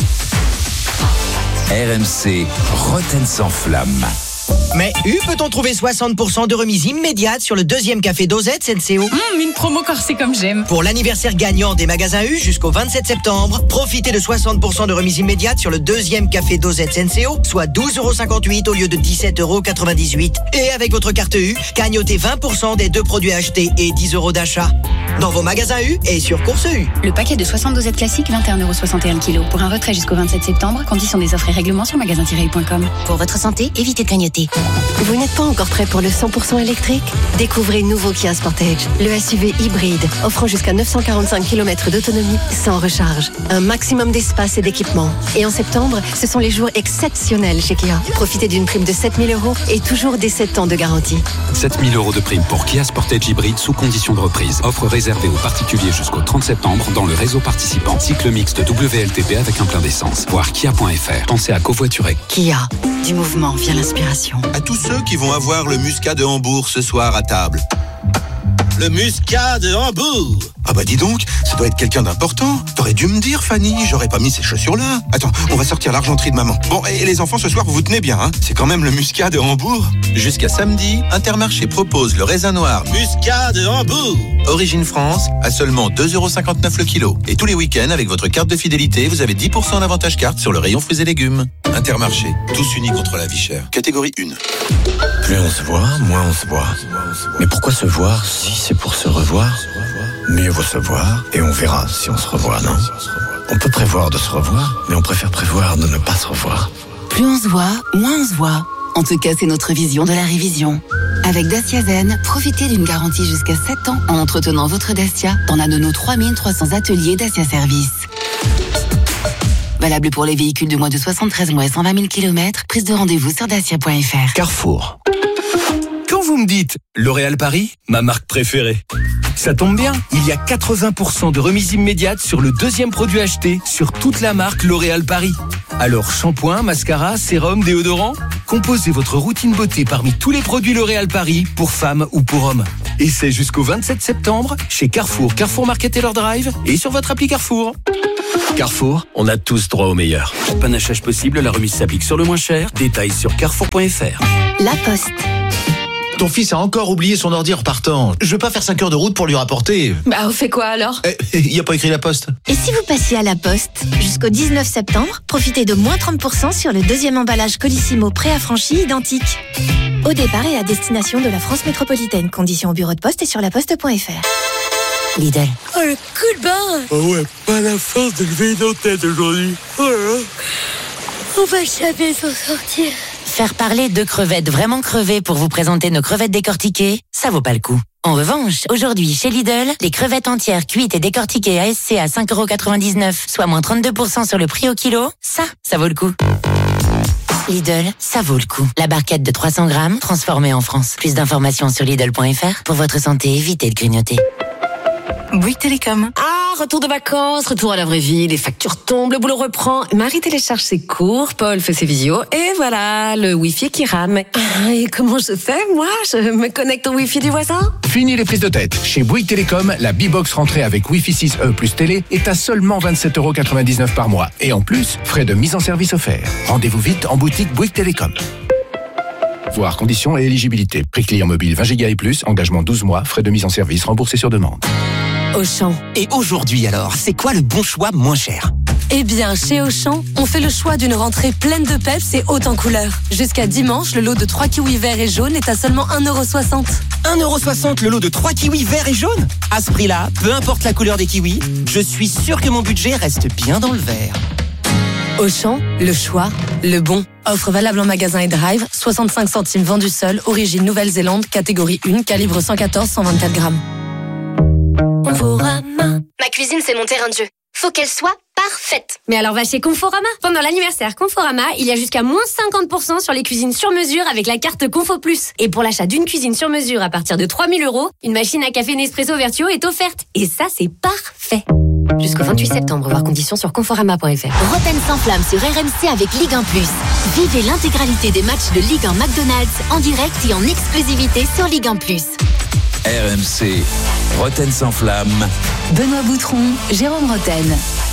RMC, Roten sans flamme. Mais peut-on trouver 60% de remise immédiate sur le deuxième café Dosette Senseo? Une promo corsée comme j'aime. Pour l'anniversaire gagnant des magasins U jusqu'au 27 septembre, profitez de 60% de remise immédiate sur le deuxième café Dosette Senseo, soit 12,58€ au lieu de 17,98€. Et avec votre carte U, gagnotez 20% des 2 produits achetés et 10€ d'achat. Dans vos magasins U et sur Course U. Le paquet de 60 dosettes classiques, 21,61€ le kilo. Pour un retrait jusqu'au 27 septembre, conditions des offres et règlements sur magasin-u.com. Pour votre santé, évitez de grignoter. Vous n'êtes pas encore prêt pour le 100% électrique? Découvrez nouveau Kia Sportage, le SUV hybride, offrant jusqu'à 945 km d'autonomie sans recharge. Un maximum d'espace et d'équipement. Et en septembre, ce sont les jours exceptionnels chez Kia. Profitez d'une prime de 7 000€ et toujours des 7 ans de garantie. 7 000€ de prime pour Kia Sportage hybride sous condition de reprise. Offre réservée aux particuliers jusqu'au 30 septembre dans le réseau participant. Cycle mixte WLTP avec un plein d'essence. Voir kia.fr. Pensez à covoiturer. Kia. Du mouvement vient l'inspiration. À tous ceux qui vont avoir le muscat de Hambourg ce soir à table. Le muscat de Hambourg. Ah bah dis donc, ça doit être quelqu'un d'important. T'aurais dû me dire, Fanny, j'aurais pas mis ces chaussures-là. Attends, on va sortir l'argenterie de maman. Bon, et les enfants, ce soir, vous vous tenez bien, hein? C'est quand même le Muscat de Hambourg. Jusqu'à samedi, Intermarché propose le raisin noir Muscat de Hambourg. Origine France, à seulement 2,59€ le kilo. Et tous les week-ends, avec votre carte de fidélité, vous avez 10% d'avantage carte sur le rayon fruits et légumes. Intermarché, tous unis contre la vie chère. Catégorie 1. Plus on se voit, moins on se voit. Mais pourquoi se voir si c'est pour se revoir? Mieux vaut se voir et on verra si on se revoit, non? On peut prévoir de se revoir, mais on préfère prévoir de ne pas se revoir. Plus on se voit, moins on se voit. En tout cas, c'est notre vision de la révision. Avec Dacia Zen, profitez d'une garantie jusqu'à 7 ans en entretenant votre Dacia dans l'un de nos 3300 ateliers Dacia Service. Valable pour les véhicules de moins de 73 mois et 120 000 km. Prise de rendez-vous sur dacia.fr. Carrefour. Quand vous me dites L'Oréal Paris, ma marque préférée, ça tombe bien, il y a 80% de remise immédiate sur le deuxième produit acheté sur toute la marque L'Oréal Paris. Alors shampoing, mascara, sérum, déodorant, composez votre routine beauté parmi tous les produits L'Oréal Paris pour femmes ou pour hommes. Et c'est jusqu'au 27 septembre chez Carrefour, Carrefour Market et leur Drive et sur votre appli Carrefour. Carrefour, on a tous droit au meilleur. Panachage possible, la remise s'applique sur le moins cher. Détails sur carrefour.fr. La Poste. Ton fils a encore oublié son ordi en repartant. Je veux pas faire 5 heures de route pour lui rapporter. Bah, on fait quoi alors? Il y a pas écrit La Poste. Et si vous passiez à La Poste, jusqu'au 19 septembre, profitez de moins 30% sur le deuxième emballage Colissimo préaffranchi identique. Au départ et à destination de la France métropolitaine. Conditions au bureau de poste et sur laposte.fr. Lidl. Oh, le coup de barre. Oh ouais, pas la force de lever une tête aujourd'hui. Oh là là. On va jamais s'en sortir. Faire parler de crevettes vraiment crevées pour vous présenter nos crevettes décortiquées, ça vaut pas le coup. En revanche, aujourd'hui, chez Lidl, les crevettes entières cuites et décortiquées ASC à 5,99€, soit moins 32% sur le prix au kilo, ça vaut le coup. Lidl, ça vaut le coup. La barquette de 300 grammes, transformée en France. Plus d'informations sur Lidl.fr. Pour votre santé, évitez de grignoter. Bouygues Télécom. Ah, retour de vacances, retour à la vraie vie, les factures tombent, le boulot reprend. Marie télécharge ses cours, Paul fait ses visios, et voilà, le Wi-Fi qui rame. Ah, et comment je fais, moi? Je me connecte au Wi-Fi du voisin? Fini les prises de tête. Chez Bouygues Télécom, la B-Box rentrée avec Wi-Fi 6E plus télé est à seulement 27,99€ par mois. Et en plus, frais de mise en service offerts. Rendez-vous vite en boutique Bouygues Télécom. Voir conditions et éligibilité. Prix client mobile 20 Go et plus, engagement 12 mois, frais de mise en service remboursés sur demande. Auchan. Et aujourd'hui alors, c'est quoi le bon choix moins cher? Eh bien, chez Auchan, on fait le choix d'une rentrée pleine de peps et haute en couleurs. Jusqu'à dimanche, le lot de 3 kiwis verts et jaunes est à seulement 1,60€. 1,60€ le lot de 3 kiwis verts et jaunes? À ce prix-là, peu importe la couleur des kiwis, je suis sûr que mon budget reste bien dans le vert. Auchan, le choix, le bon. Offre valable en magasin et drive, 65 centimes vendu seul, origine Nouvelle-Zélande, catégorie 1, calibre 114-124 grammes. Conforama. Ma cuisine, c'est mon terrain de jeu. Faut qu'elle soit parfaite. Mais alors va chez Conforama. Pendant l'anniversaire Conforama, il y a jusqu'à moins 50% sur les cuisines sur mesure avec la carte Confo Plus. Et pour l'achat d'une cuisine sur mesure à partir de 3 000 €, une machine à café Nespresso Vertuo est offerte. Et ça, c'est parfait. Jusqu'au 28 septembre, voir conditions sur conforama.fr. Roten sans flamme sur RMC avec Ligue 1+. Vivez l'intégralité des matchs de Ligue 1 McDonald's en direct et en exclusivité sur Ligue 1+. RMC, Roten sans flamme. Benoît Boutron, Jérôme Roten.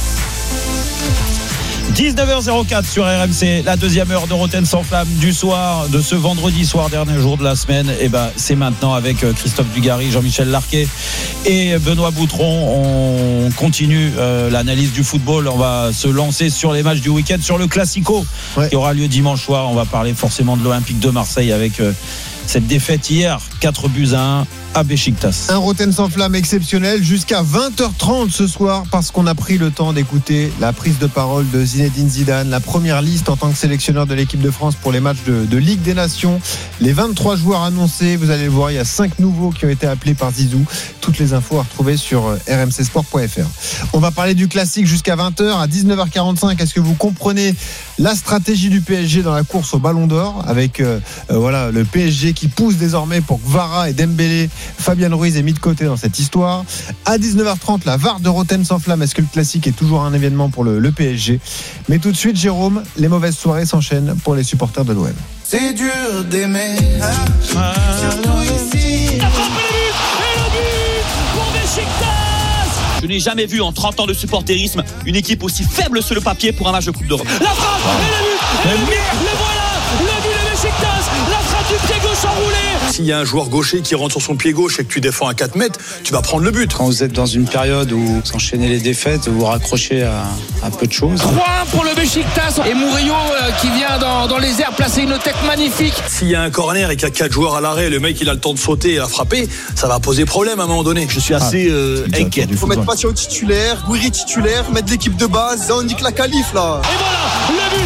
19h04 sur RMC, la deuxième heure de Roten sans flamme du soir, de ce vendredi soir, dernier jour de la semaine. Et ben, c'est maintenant avec Christophe Dugarry, Jean-Michel Larquet et Benoît Boutron. On continue l'analyse du football. On va se lancer sur les matchs du week-end, sur le Classico qui aura lieu dimanche soir. On va parler forcément de l'Olympique de Marseille avec cette défaite hier, 4-1 à Beşiktaş. Un Roten sans flamme exceptionnel jusqu'à 20h30 ce soir parce qu'on a pris le temps d'écouter la prise de parole de Zinedine Zidane, la première liste en tant que sélectionneur de l'équipe de France pour les matchs de Ligue des Nations. Les 23 joueurs annoncés, vous allez le voir, il y a 5 nouveaux qui ont été appelés par Zizou. Toutes les infos à retrouver sur rmcsport.fr. On va parler du classique jusqu'à 20h. À 19h45, est-ce que vous comprenez la stratégie du PSG dans la course au Ballon d'Or avec voilà, le PSG qui pousse désormais pour que Vara et Dembélé, Fabian Ruiz est mis de côté dans cette histoire. À 19h30, la VAR de Roten sans flamme. Est-ce que le classique est toujours un événement pour le PSG? Mais tout de suite, Jérôme, les mauvaises soirées s'enchaînent pour les supporters de l'OM. C'est dur d'aimer, surtout ici. Et le but pour Beşiktaş. Je n'ai jamais vu en 30 ans de supporterisme une équipe aussi faible sur le papier pour un match de Coupe d'Europe. La frappe et le but, le voilà, le but de Beşiktaş, la frappe du pied gauche enroulé. S'il y a un joueur gaucher qui rentre sur son pied gauche et que tu défends à 4 mètres, tu vas prendre le but. Quand vous êtes dans une période où vous enchaînez les défaites, vous vous raccrochez à peu de choses. 3-1 pour le Beşiktaş et Murillo qui vient dans les airs placer une tête magnifique. S'il y a un corner et qu'il y a 4 joueurs à l'arrêt, le mec il a le temps de sauter et à frapper, ça va poser problème à un moment donné. Je suis assez inquiet. Il faut mettre Patio titulaire, Gouiri titulaire, mettre l'équipe de base, là on dit que la qualif là. Et voilà, le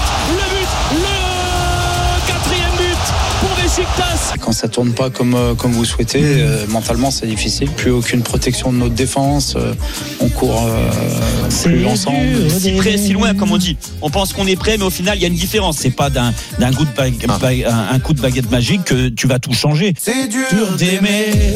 quatrième but pour Beşiktaş. Quand ça tourne pas comme vous souhaitez, mentalement c'est difficile. Plus aucune protection de notre défense, on court plus ensemble. Si près, si loin, comme on dit. On pense qu'on est prêt, mais au final il y a une différence. C'est pas d'un coup de baguette magique que tu vas tout changer. C'est dur d'aimer.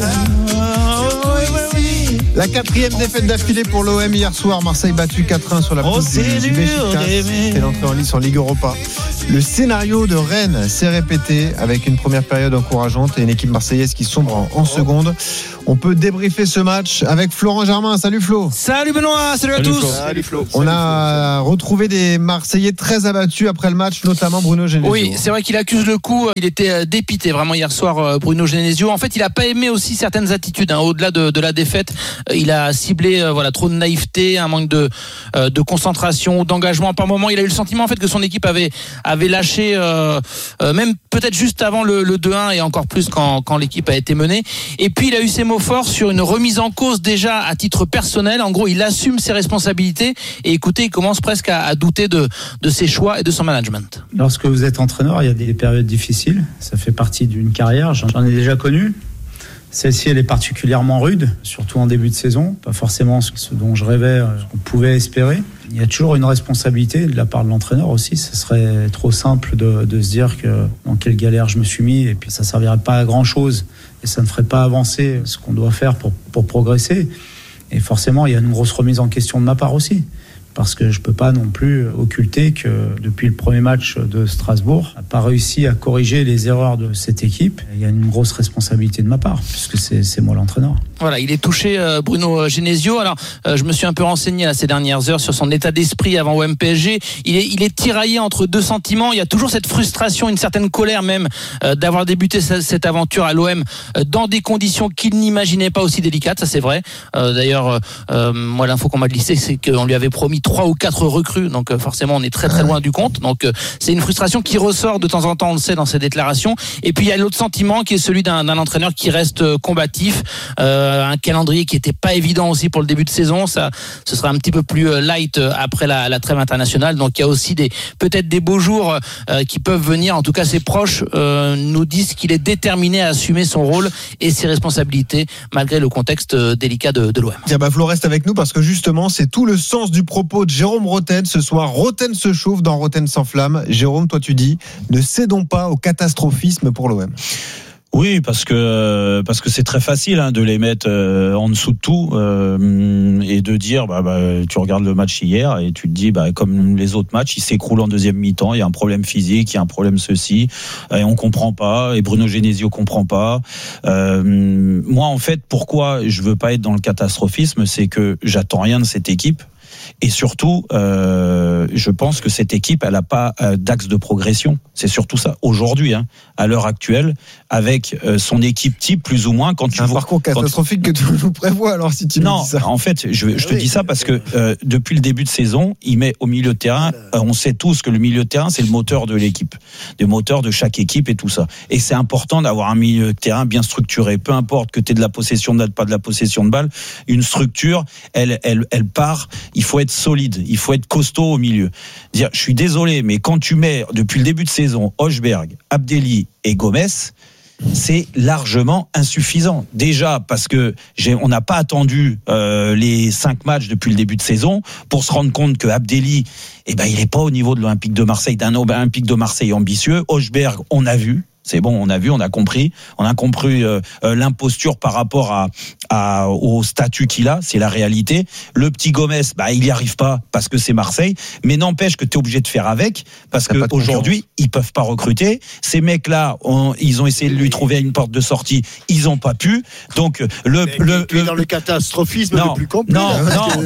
La 4e défaite d'affilée pour l'OM hier soir. Marseille battu 4-1 sur la pelouse du Beşiktaş. C'est l'entrée en lice en Ligue Europa. Le scénario de Rennes s'est répété avec une première période encourageante et une équipe marseillaise qui sombre en seconde. On peut débriefer ce match avec Florent Germain. Salut Flo. Salut Benoît, salut à tous. Salut Flo. On a retrouvé des Marseillais très abattus après le match, notamment Bruno Genesio. Oui, c'est vrai qu'il accuse le coup. Il était dépité vraiment hier soir, Bruno Genesio. En fait, il a pas aimé aussi certaines attitudes. Au-delà de la défaite, il a ciblé trop de naïveté, un manque de concentration, d'engagement. Par moment, il a eu le sentiment en fait que son équipe avait lâché, même peut-être juste avant le 2-1 et encore plus quand l'équipe a été menée. Et puis il a eu ses mots forts sur une remise en cause déjà à titre personnel. En gros, il assume ses responsabilités et écoutez, il commence presque à douter de ses choix et de son management. Lorsque vous êtes entraîneur, il y a des périodes difficiles. Ça fait partie d'une carrière. J'en ai déjà connu. Celle-ci, elle est particulièrement rude, surtout en début de saison. Pas forcément ce dont je rêvais, ce qu'on pouvait espérer. Il y a toujours une responsabilité de la part de l'entraîneur aussi. Ce serait trop simple de se dire que dans quelle galère je me suis mis et puis ça ne servirait pas à grand-chose et ça ne ferait pas avancer ce qu'on doit faire pour progresser. Et forcément, il y a une grosse remise en question de ma part aussi. Parce que je ne peux pas non plus occulter que depuis le premier match de Strasbourg, on n'a pas réussi à corriger les erreurs de cette équipe. Il y a une grosse responsabilité de ma part, puisque c'est moi l'entraîneur. Voilà, il est touché, Bruno Genesio. Alors, je me suis un peu renseigné ces dernières heures sur son état d'esprit avant OM PSG. Il est tiraillé entre deux sentiments. Il y a toujours cette frustration, une certaine colère même d'avoir débuté cette aventure à l'OM dans des conditions qu'il n'imaginait pas aussi délicates, ça c'est vrai. D'ailleurs, moi l'info qu'on m'a glissée, c'est qu'on lui avait promis 3 ou 4 recrues, donc forcément on est très très loin du compte. Donc c'est une frustration qui ressort de temps en temps, on le sait dans ses déclarations. Et puis il y a l'autre sentiment qui est celui d'un entraîneur qui reste combatif, un calendrier qui était pas évident aussi pour le début de saison. Ça, ce sera un petit peu plus light après la trêve internationale. Donc il y a aussi peut-être des beaux jours qui peuvent venir. En tout cas, ses proches nous disent qu'il est déterminé à assumer son rôle et ses responsabilités malgré le contexte délicat de l'OM. Tiens, Flo reste avec nous parce que justement c'est tout le sens du propos de Jérôme Roten ce soir. Roten se chauffe dans Roten sans flamme. Jérôme, toi tu dis ne cédons pas au catastrophisme pour l'OM. Oui, parce que c'est très facile de les mettre en dessous de tout et de dire tu regardes le match hier et tu te dis comme les autres matchs, ils s'écroulent en deuxième mi-temps, il y a un problème physique, il y a un problème ceci et on comprend pas et Bruno Genesio comprend pas. Moi en fait, pourquoi je veux pas être dans le catastrophisme, c'est que j'attends rien de cette équipe. Et surtout, je pense que cette équipe, elle n'a pas d'axe de progression. C'est surtout ça. Aujourd'hui, à l'heure actuelle, avec son équipe type, plus ou moins, quand tu vois... Un parcours catastrophique que tu nous prévois, alors, si tu me dis ça. Non, en fait, je te dis ça parce que depuis le début de saison, il met au milieu de terrain, on sait tous que le milieu de terrain, c'est le moteur de l'équipe, le moteur de chaque équipe et tout ça. Et c'est important d'avoir un milieu de terrain bien structuré. Peu importe que tu aies de la possession de balle, pas de la possession de balle, une structure, elle part, il faut être solide, il faut être costaud au milieu. Dire, je suis désolé, mais quand tu mets depuis le début de saison Højbjerg, Abdelli et Gomes, c'est largement insuffisant. Déjà parce que on n'a pas attendu les 5 matchs depuis le début de saison pour se rendre compte que Abdelli, il n'est pas au niveau de l'Olympique de Marseille, d'un Olympique de Marseille ambitieux. Højbjerg, on a vu. C'est bon, on a vu, on a compris l'imposture par rapport au statut qu'il a, c'est la réalité. Le petit Gomez, il n'y arrive pas parce que c'est Marseille, mais n'empêche que tu es obligé de faire avec, parce qu'aujourd'hui, ils peuvent pas recruter. Ces mecs-là, ils ont essayé de lui trouver une porte de sortie, ils n'ont pas pu. Donc, tu es dans le catastrophisme le plus complet. Non.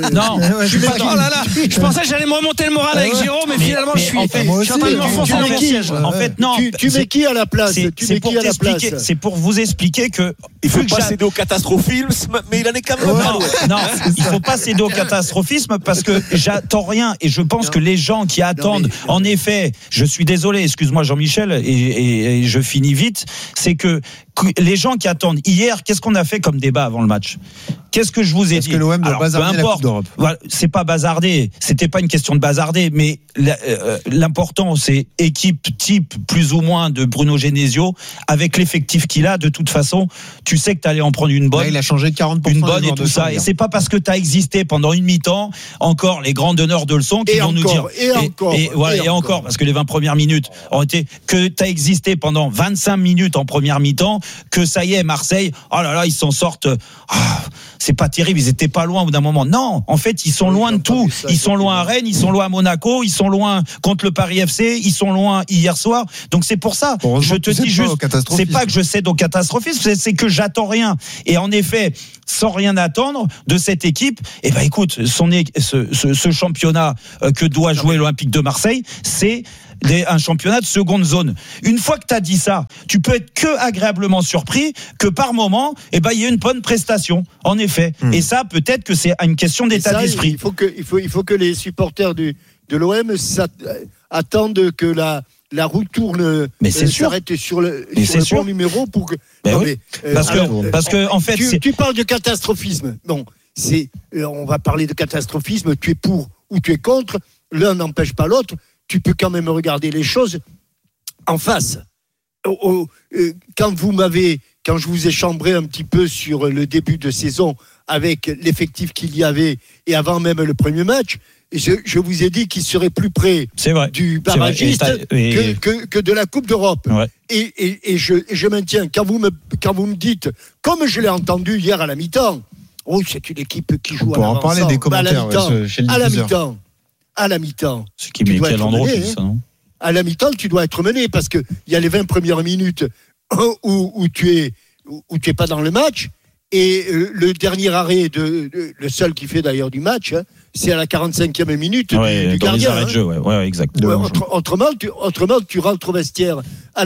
Je pensais que j'allais me remonter le moral avec Jérôme, mais finalement, je suis en train de m'enfoncer dans le siège. En fait, non. Tu mets qui à la place? C'est pour vous expliquer que il faut pas céder au catastrophisme, mais il en est quand même pas loin. Non, il faut pas céder au catastrophisme parce que j'attends rien et je pense que les gens qui attendent, en effet, je suis désolé, excuse-moi Jean-Michel et je finis vite, c'est que les gens qui attendent hier, qu'est-ce qu'on a fait comme débat avant le match? Qu'est-ce que je vous ai dit? Est-ce que l'OM doit bazarder la Coupe d'Europe? Voilà, c'est pas bazarder, c'était pas une question de bazarder, mais l'important c'est équipe type plus ou moins de Bruno Genesio avec l'effectif qu'il a. De toute façon, tu sais que tu allais en prendre une bonne. Là, il a changé de 40%. Une bonne et tout ça. Et c'est pas parce que tu as existé pendant une mi-temps, encore les grands donneurs de leçons qui vont nous dire. Et encore, parce que les 20 premières minutes ont été que tu as existé pendant 25 minutes en première mi-temps, que ça y est, Marseille, oh là là, ils s'en sortent. C'est pas terrible, ils étaient pas loin au bout d'un moment. Non, en fait, ils sont loin de tout. Ils sont loin à Rennes, ils sont loin à Monaco, ils sont loin contre le Paris FC, ils sont loin hier soir. Donc c'est pour ça, je te dis juste, c'est pas que je cède au catastrophisme, c'est que j'attends rien. Et en effet, sans rien attendre de cette équipe, écoute, ce championnat que doit jouer l'Olympique de Marseille, c'est un championnat de seconde zone. Une fois que tu as dit ça, tu peux être que agréablement surpris que par moment, il y ait une bonne prestation. En effet. Et ça, peut-être que c'est une question d'état d'esprit. Il faut que les supporters de l'OM attendent que la roue tourne, s'arrête sur le bon numéro pour que. Parce que en fait, tu parles de catastrophisme. Non, on va parler de catastrophisme. Tu es pour ou tu es contre. L'un n'empêche pas l'autre. Tu peux quand même regarder les choses en face. Quand je vous ai chambré un petit peu sur le début de saison avec l'effectif qu'il y avait et avant même le premier match, je vous ai dit qu'il serait plus près du barragiste que de la Coupe d'Europe. Ouais. Et je maintiens, quand vous me dites, comme je l'ai entendu hier à la mi-temps, c'est une équipe qui joue à l'avant. On peut en parler des commentaires chez le diffuseur. À la mi-temps, tu dois être mené. À la mi-temps, tu dois être mené parce qu'il y a les 20 premières minutes où tu es pas dans le match et le dernier arrêt, le seul qui fait d'ailleurs du match, c'est à la 45e minute du gardien. Les arrêts de jeu, exactement. Autrement, tu rentres au vestiaire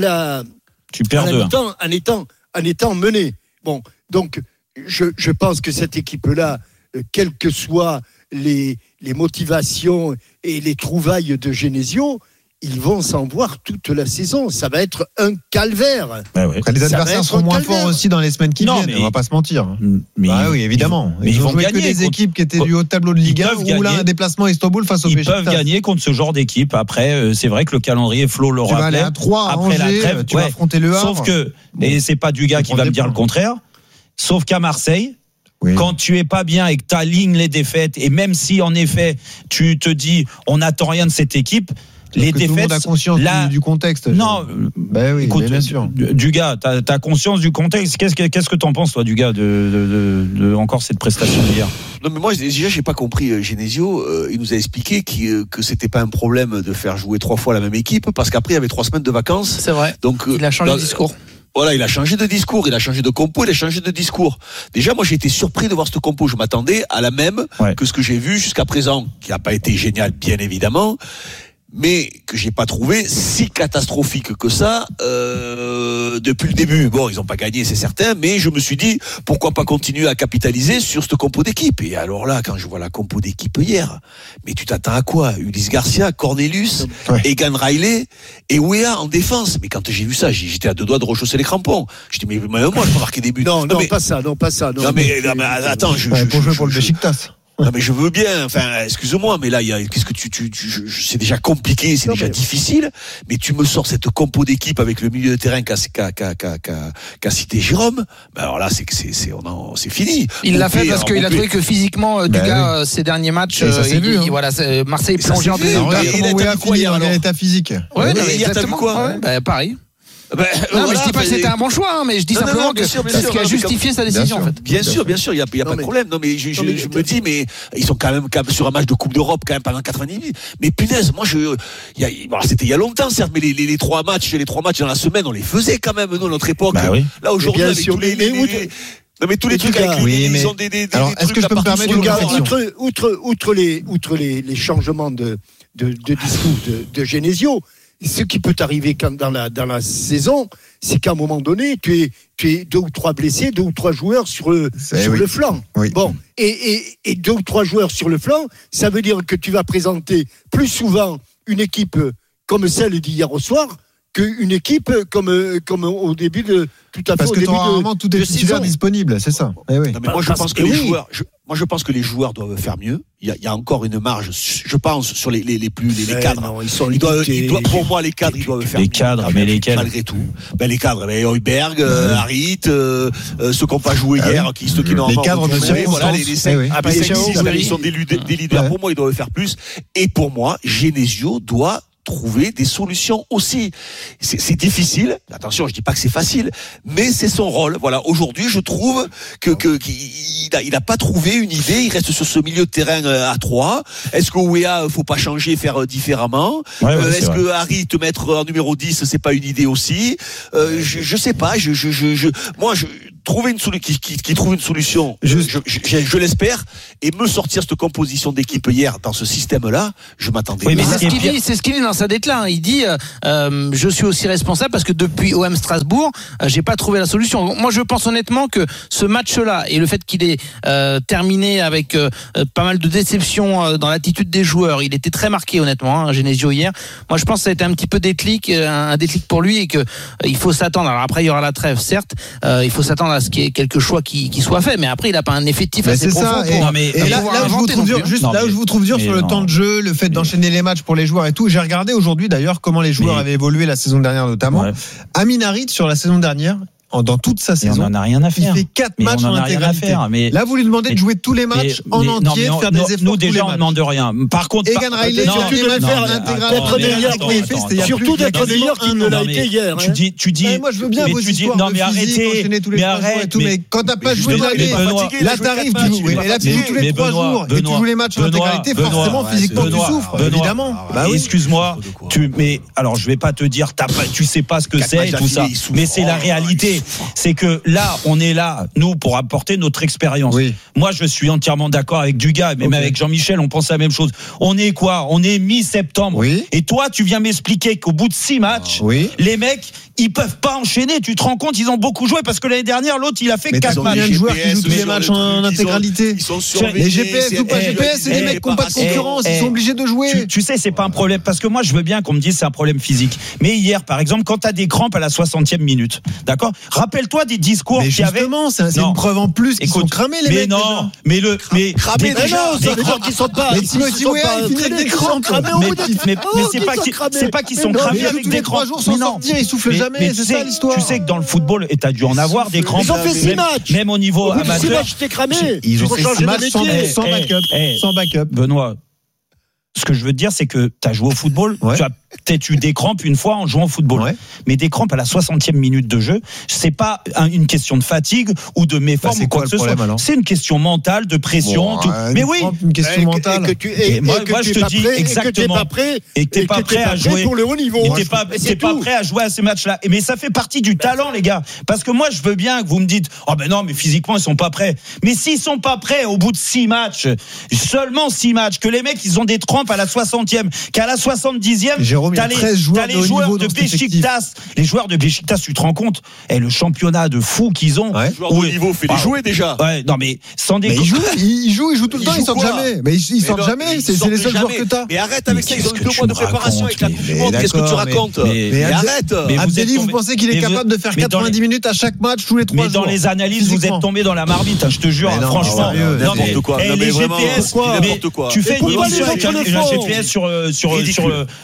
tu perds en étant mené. Bon, donc je pense que cette équipe-là, quelles que soient les motivations et les trouvailles de Genesio, ils vont s'en voir toute la saison. Ça va être un calvaire. Les adversaires seront moins forts aussi dans les semaines qui viennent, on va pas se mentir. Oui, évidemment. Ils ont joué que des équipes qui étaient du haut tableau de Ligue 1 ou là un déplacement à Istanbul face au Beşiktaş. Ils peuvent gagner contre ce genre d'équipe. Après, c'est vrai que le calendrier, Flo le rappelait. Tu vas aller à 3 à après Angers, la trêve, tu vas affronter le Havre. Sauf que, et c'est pas Dugas qui va me dire le contraire, sauf qu'à Marseille, quand tu es pas bien et que tu alignes les défaites, et même si en effet tu te dis on n'attend rien de cette équipe, les défaites. Tout le monde a conscience du contexte. Non, écoute, bien sûr. Dugas, t'as conscience du contexte. Qu'est-ce que t'en penses, toi, Dugas, de encore cette prestation d'hier? Non, mais moi, déjà, j'ai pas compris. Genesio, il nous a expliqué que c'était pas un problème de faire jouer 3 fois la même équipe, parce qu'après, il y avait 3 semaines de vacances. C'est vrai. Donc, il a changé de discours. Voilà, il a changé de discours, il a changé de compo, il a changé de discours. Déjà, moi, j'ai été surpris de voir cette compo. Je m'attendais à la même que ce que j'ai vu jusqu'à présent, qui n'a pas été génial, bien évidemment, mais que j'ai pas trouvé si catastrophique que ça depuis le début. Bon, ils ont pas gagné, c'est certain, mais je me suis dit pourquoi pas continuer à capitaliser sur cette compo d'équipe. Et alors là, quand je vois la compo d'équipe hier, mais tu t'attends à quoi? Ulysse Garcia, Cornelius, Egan Riley et Weah en défense. Mais quand j'ai vu ça, j'étais à 2 doigts de rechausser les crampons. Je dis mais moi je peux marquer des buts. Non, pas ça. Non, mais attends, pour jouer pour le Beşiktaş. Non mais je veux bien, excuse-moi, mais là qu'est-ce que c'est déjà compliqué, c'est déjà difficile, mais tu me sors cette compo d'équipe avec le milieu de terrain qu'a cité Jérôme, alors là c'est fini. Il l'a fait parce qu'il a trouvé que physiquement Dugas ces derniers matchs, Marseille plongeait en deuxième. Il a fini en état physique. Exactement. Pareil. Non, mais je dis pas que c'était un bon choix, mais je dis simplement que c'est ce qui a justifié sa décision, en fait. Bien sûr, il y a pas de problème. Non, mais je me dis, mais ils sont quand même sur un match de Coupe d'Europe quand même pendant 90 minutes. Mais punaise, moi c'était il y a longtemps, certes, mais les trois matchs dans la semaine, on les faisait quand même, nous, à notre époque. Là, aujourd'hui, avec tous les non, mais tous les trucs avec ils ont des alors, est-ce que je peux me permettre outre les changements de discours de Genesio, ce qui peut arriver dans la saison, c'est qu'à un moment donné, tu es 2 ou 3 blessés, 2 ou 3 joueurs sur le flanc. Oui. Bon, et 2 ou 3 joueurs sur le flanc, ça veut dire que tu vas présenter plus souvent une équipe comme celle d'hier au soir qu'une équipe comme au début de tout à fait. Parce que tu auras vraiment tous les titulaires disponibles, c'est ça. Eh oui. Non, mais moi je pense que les joueurs doivent faire mieux. Il y a encore une marge, je pense, sur les cadres. Non, ils sont pour moi, les cadres, ils doivent faire les cadres, mais lesquels malgré tout. Les cadres, Heuberg, Harit, ceux qui n'ont pas joué hier, ceux qui n'ont pas cadres de voilà, les 5 ils sont des leaders. Pour moi, ils doivent faire plus. Et pour moi, Genesio doit trouver des solutions aussi. C'est difficile. Attention, je dis pas que c'est facile, mais c'est son rôle. Voilà. Aujourd'hui, je trouve qu'il a pas trouvé une idée. Il reste sur ce milieu de terrain à 3. Est-ce qu'au Ouéa, faut pas changer, faire différemment? Est-ce que Harry te mettre en numéro 10, c'est pas une idée aussi? Je sais pas. Moi, trouver une solution, qui trouve une solution, je l'espère, et me sortir cette composition d'équipe hier dans ce système-là, je m'attendais. Oui, mais c'est ce qu'il dit dans sa déclaration. Il dit, je suis aussi responsable parce que depuis OM Strasbourg, j'ai pas trouvé la solution. Moi, je pense honnêtement que ce match-là et le fait qu'il ait terminé avec pas mal de déceptions dans l'attitude des joueurs, il était très marqué honnêtement, Genesio hier. Moi, je pense que ça a été un petit peu un déclic pour lui et que il faut s'attendre. Alors après, il y aura la trêve, certes. Il faut s'attendre à ce qu'il y ait quelques choix qui soient faits, mais après il n'a pas un effectif assez profond. Et là où je vous trouve dur sur le temps de jeu, le fait d'enchaîner les matchs pour les joueurs et tout. J'ai regardé aujourd'hui d'ailleurs comment les joueurs avaient évolué la saison dernière notamment. Amin Harit sur la saison dernière, dans toute sa saison, on en a rien à faire. Il fait 4 matchs en intégralité. Là, vous lui demandez de jouer tous les matchs en entier, de faire des efforts. Nous déjà, on ne demande rien. Par contre, Egan Riley, surtout de faire l'intégralité, surtout d'être meilleur qu'il ne l'a été hier. Tu dis. Moi, je veux bien vos histoires. Non, mais arrêtez. Mais arrête. Mais quand t'as pas joué l'année, là t'arrives, tu joues. Et là, tu joues tous les 3 jours et tu joues les matchs en intégralité. Forcément, physiquement, tu souffres. Évidemment. Excuse-moi. Mais alors, je vais pas te dire, tu sais pas ce que c'est et tout ça. Mais c'est la réalité. C'est que là, on est là, nous, pour apporter notre expérience. Oui. Moi, je suis entièrement d'accord avec Dugas, même avec Jean-Michel, on pense la même chose. On est quoi ? On est mi-septembre. Oui. Et toi, tu viens m'expliquer qu'au bout de 6 matchs, les mecs, ils peuvent pas enchaîner. Tu te rends compte, ils ont beaucoup joué parce que l'année dernière, l'autre, il a fait 4 matchs. Il y a des joueurs qui jouent tous les matchs en intégralité. Les GPS ou pas GPS, c'est des mecs qui n'ont pas de concurrence. Ils sont obligés de jouer. Tu sais, c'est pas un problème. Parce que moi, je veux bien qu'on me dise c'est un problème physique. Mais hier, par exemple, quand tu as des crampes à la 60e minute, d'accord ? Rappelle-toi des discours qu'il y avait. Justement, c'est une preuve en plus qu'ils sont cramés, les mecs. Mais non, cramés déjà, ça veut dire qu'ils sont pas. Mais Timothy Weah, il finit avec des crampes. Mais c'est pas qu'ils sont cramés avec des crampes. 3 jours sans sortir, ils soufflent jamais, c'est ça l'histoire. Tu sais que dans le football, et t'as dû en avoir des crampes. Ils ont fait 6 matchs. Même au niveau amateur. 6 matchs, t'es cramé. Ils ont fait 6 matchs sans backup. Benoît, ce que je veux te dire, c'est que tu as joué au football, tu as peut-être eu des crampes une fois en jouant au football. Mais des crampes à la 60e minute de jeu, c'est pas une question de fatigue ou de méforme ou quoi que ce soit. C'est une question mentale, de pression. Mais oui, une question mentale. Moi, je te dis exactement. Et que t'es pas prêt à jouer pour le haut niveau. Et t'es pas prêt à jouer à ces matchs-là. Mais ça fait partie du talent, les gars. Parce que moi, je veux bien que vous me dites, oh ben non, mais physiquement, ils sont pas prêts. Mais s'ils sont pas prêts au bout de 6 matchs, seulement 6 matchs, que les mecs, ils ont des crampes à la 60e, qu'à la 70e, Jérôme, t'as les joueurs de Beşiktaş. Les joueurs de Beşiktaş, tu te rends compte, le championnat de fou qu'ils ont. Les joueurs de niveau, fait les jouer déjà. Non mais sans déconner. Ils jouent tout le temps, ils sortent jamais. Mais ils sortent jamais, c'est les seuls joueurs que t'as. Mais arrête avec ça, ils ont eu 2 mois de préparation avec la Coupe du Monde. Qu'est-ce que tu racontes? Mais arrête. Abdelli, vous pensez qu'il est capable de faire 90 minutes à chaque match tous les 3 jours? Mais dans les analyses, vous êtes tombé dans la marmite, je te jure, franchement. N'importe quoi. Les GPS, n'importe quoi. Tu fais une émission avec un GPS sur la poitrine.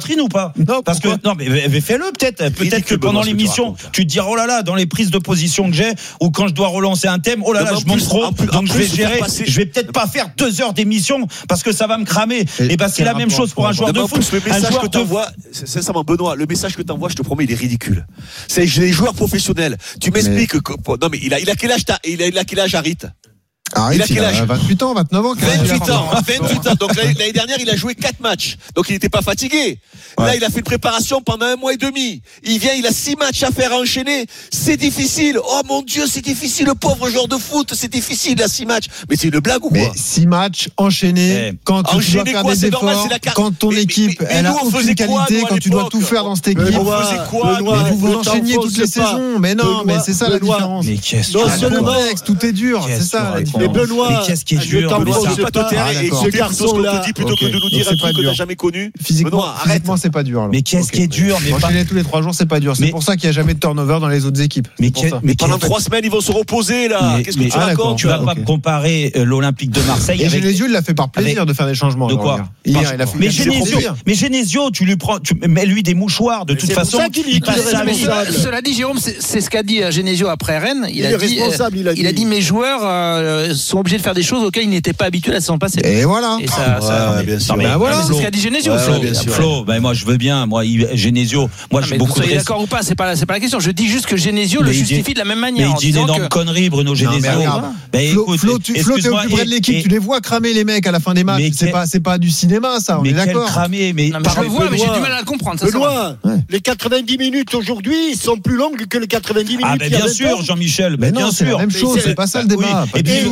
poitrine ou pas? Non, parce que non, mais fais-le peut-être que pendant l'émission, tu te diras oh là là, dans les prises de position que j'ai, ou quand je dois relancer un thème, oh là là, je monte trop, donc je vais gérer. Je vais peut-être pas faire 2 heures d'émission parce que ça va me cramer. Et ben c'est la même chose pour un joueur de foot. Le message que t'envoies, sincèrement, Benoît, le message que t'envoies, je te promets, il est ridicule. C'est les joueurs professionnels. Tu m'expliques que non mais il a quel âge il a quel âge Harit? Il a quel âge? 28 ans, 29 ans. 28 ans. Donc l'année dernière, il a joué 4 matchs. Donc il n'était pas fatigué. Ouais. Là, il a fait une préparation pendant 1 mois et demi. Il vient, il a 6 matchs à faire enchaîner. C'est difficile. Oh mon Dieu, c'est difficile. Le pauvre joueur de foot, c'est difficile, là, 6 matchs. Mais c'est une blague ou quoi? Mais 6 matchs enchaînés, quand tu dois faire des efforts, quand ton équipe, elle a aucune qualité, quand tu dois tout faire dans cette équipe. Vous enchaîniez toutes les saisons. Mais non, mais c'est ça la différence. Mais qu'est-ce que tout est dur. C'est ça la différence. Mais Benoît, mais qu'est-ce qui est dur? Ce garçon-là, plutôt que de nous dire un truc que t'as jamais connu. Physiquement, c'est pas dur. Mais qu'est-ce qui est dur? Mais enchaîner tous les 3 jours, c'est pas dur. C'est pour ça qu'il n'y a jamais de turnover dans les autres équipes. Mais pendant 3 semaines, ils vont se reposer là. Qu'est-ce que tu racontes? Tu vas pas me comparer l'Olympique de Marseille. Et Genesio, il l'a fait par plaisir de faire des changements. De quoi? Hier, il a fait. Mais Genesio, tu lui prends, mets-lui des mouchoirs. De toute façon, il passe ça. Cela dit, Jérôme, c'est ce qu'a dit Genesio après Rennes. Il a dit mes joueurs sont obligés de faire des choses auxquelles ils n'étaient pas habitués la saison passée. Et voilà. Et ça, bien sûr. C'est ce qu'a dit Genesio. Flo, moi je veux bien. Moi, Genesio, moi j'ai beaucoup de respect. D'accord ou pas, c'est pas la question. Je dis juste que Genesio le justifie de la même manière. Mais il dit une énorme connerie, Bruno Genesio. Flo, t'es au plus près de l'équipe. Tu les vois cramer les mecs à la fin des matchs. C'est pas du cinéma, ça. On est d'accord. Cramer, mais je le vois, mais j'ai du mal à le comprendre. Benoît, les 90 minutes aujourd'hui sont plus longues que les 90 minutes. Ah, bien sûr, Jean-Michel. Bien sûr. C'est la même chose. C'est pas ça le débat.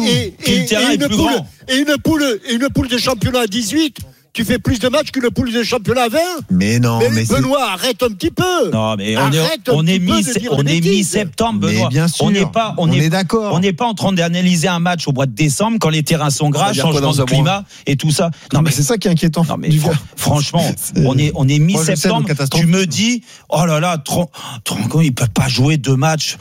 Et une poule de championnat à 18, tu fais plus de matchs qu'une poule de championnat à 20. Mais non, mais Benoît, arrête un petit peu. Non, mais on est mi-septembre, Benoît. Mais bien sûr, on est d'accord. On n'est pas en train d'analyser un match au mois de décembre quand les terrains sont gras, changement de climat et tout ça. Non, mais c'est ça qui est inquiétant. Non, mais franchement, on est mi-septembre. Tu me dis, oh là là, ils peuvent pas jouer 2 matchs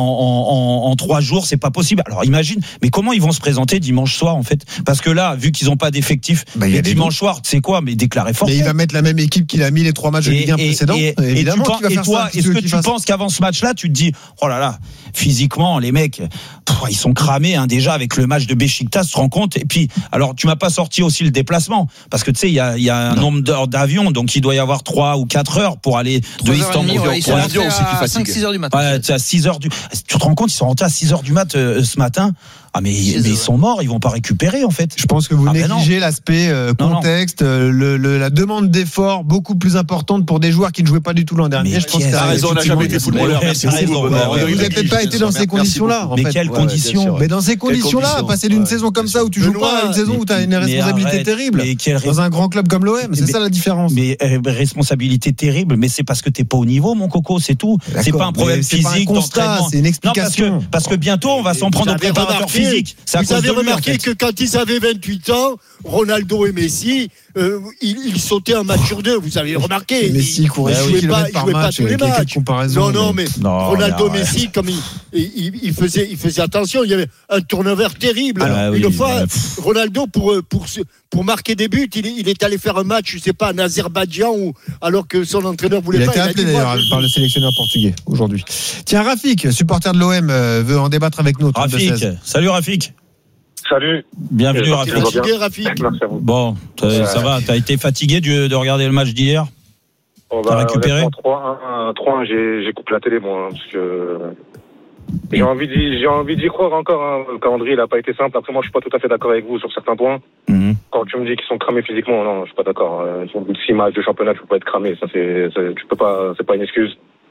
en 3 jours, c'est pas possible. Alors imagine, mais comment ils vont se présenter dimanche soir en fait? Parce que là, vu qu'ils n'ont pas d'effectif, dimanche soir, c'est quoi? Mais déclaré forfait. Mais il va mettre la même équipe qu'il a mis les 3 matchs de Ligue 1 précédents. Évidemment qu'il va faire ça. Est-ce que tu penses qu'avant ce match-là, tu te dis, oh là là, physiquement, les mecs, ils sont cramés déjà avec le match de Beşiktaş, tu te rends compte? Et puis, alors, tu m'as pas sorti aussi le déplacement, parce que tu sais, il y a un nombre d'heures d'avion, donc il doit y avoir 3 ou 4 heures pour aller de Istanbul. Ils sont rentrés à 5-6 heures du matin. À 6 heures tu te rends compte, ils sont rentrés à 6 heures du mat ce matin. Ah mais ils sont morts, ils vont pas récupérer en fait. Je pense que vous négligez l'aspect contexte, la demande d'effort beaucoup plus importante pour des joueurs qui ne jouaient pas du tout l'an dernier. Mais je pense que t'as raison, on n'a jamais été footballeur. Vous n'avez peut-être pas été dans ces conditions-là. Mais quelles conditions? Mais dans ces conditions-là, passer d'une saison comme ça où tu joues pas à une saison où tu as une responsabilité terrible dans un grand club comme l'OM, c'est ça la différence. Mais responsabilité terrible, mais c'est parce que t'es pas au niveau, mon coco, c'est tout. C'est pas un problème physique, d'entraînement. C'est une explication. Parce que bientôt on va s'en prendre aux préparateurs physiques. Vous avez remarqué que quand ils avaient 28 ans, Ronaldo et Messi, ils sautaient un match sur 2. Vous avez remarqué. Messi courait 6 km par match. Tous les matchs. Non, mais Ronaldo, Messi, comme il faisait attention, il y avait un turnover terrible. Une fois, Ronaldo, pour marquer des buts, il est allé faire un match, je sais pas, en Azerbaïdjan, alors que son entraîneur voulait pas. Il a été appelé d'ailleurs par le sélectionneur portugais aujourd'hui. Tiens, Rafik, supporter de l'OM, veut en débattre avec nous. Rafik, salut Rafik. Salut. Bienvenue Rafik. Rafik. Bon, ça va, t'as été fatigué de regarder le match d'hier? T'as récupéré? 3-1, j'ai coupé la télé, moi, parce que j'ai envie d'y croire encore. Le calendrier, il n'a pas été simple. Après, moi, je suis pas tout à fait d'accord avec vous sur certains points. Quand tu me dis qu'ils sont cramés physiquement, non, je suis pas d'accord. Ils sont au bout de 6 matchs de championnat, tu peux pas être cramé. Ça, tu peux pas, c'est pas une excuse.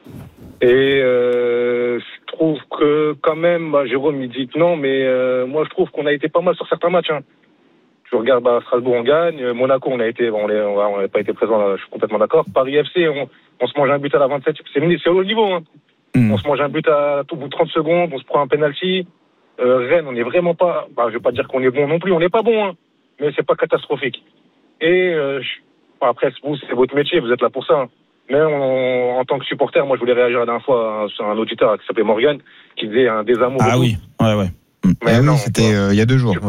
Et je trouve que quand même, Jérôme il dit que non, mais moi je trouve qu'on a été pas mal sur certains matchs. Tu regardes Strasbourg, on gagne. Monaco, on n'a pas été présent. Là, je suis complètement d'accord. Paris FC, on se mange un but à la 27. C'est au niveau. On se mange un but au bout de 30 secondes. On se prend un penalty. Rennes, on n'est vraiment pas. Je vais pas dire qu'on est bon non plus. On n'est pas bon, mais c'est pas catastrophique. Et après, vous, c'est votre métier. Vous êtes là pour ça. Mais en tant que supporter, moi je voulais réagir la dernière fois sur un auditeur qui s'appelait Morgan, qui disait un désamour. Ah oui, ouais. Mais non, c'était il y a 2 jours.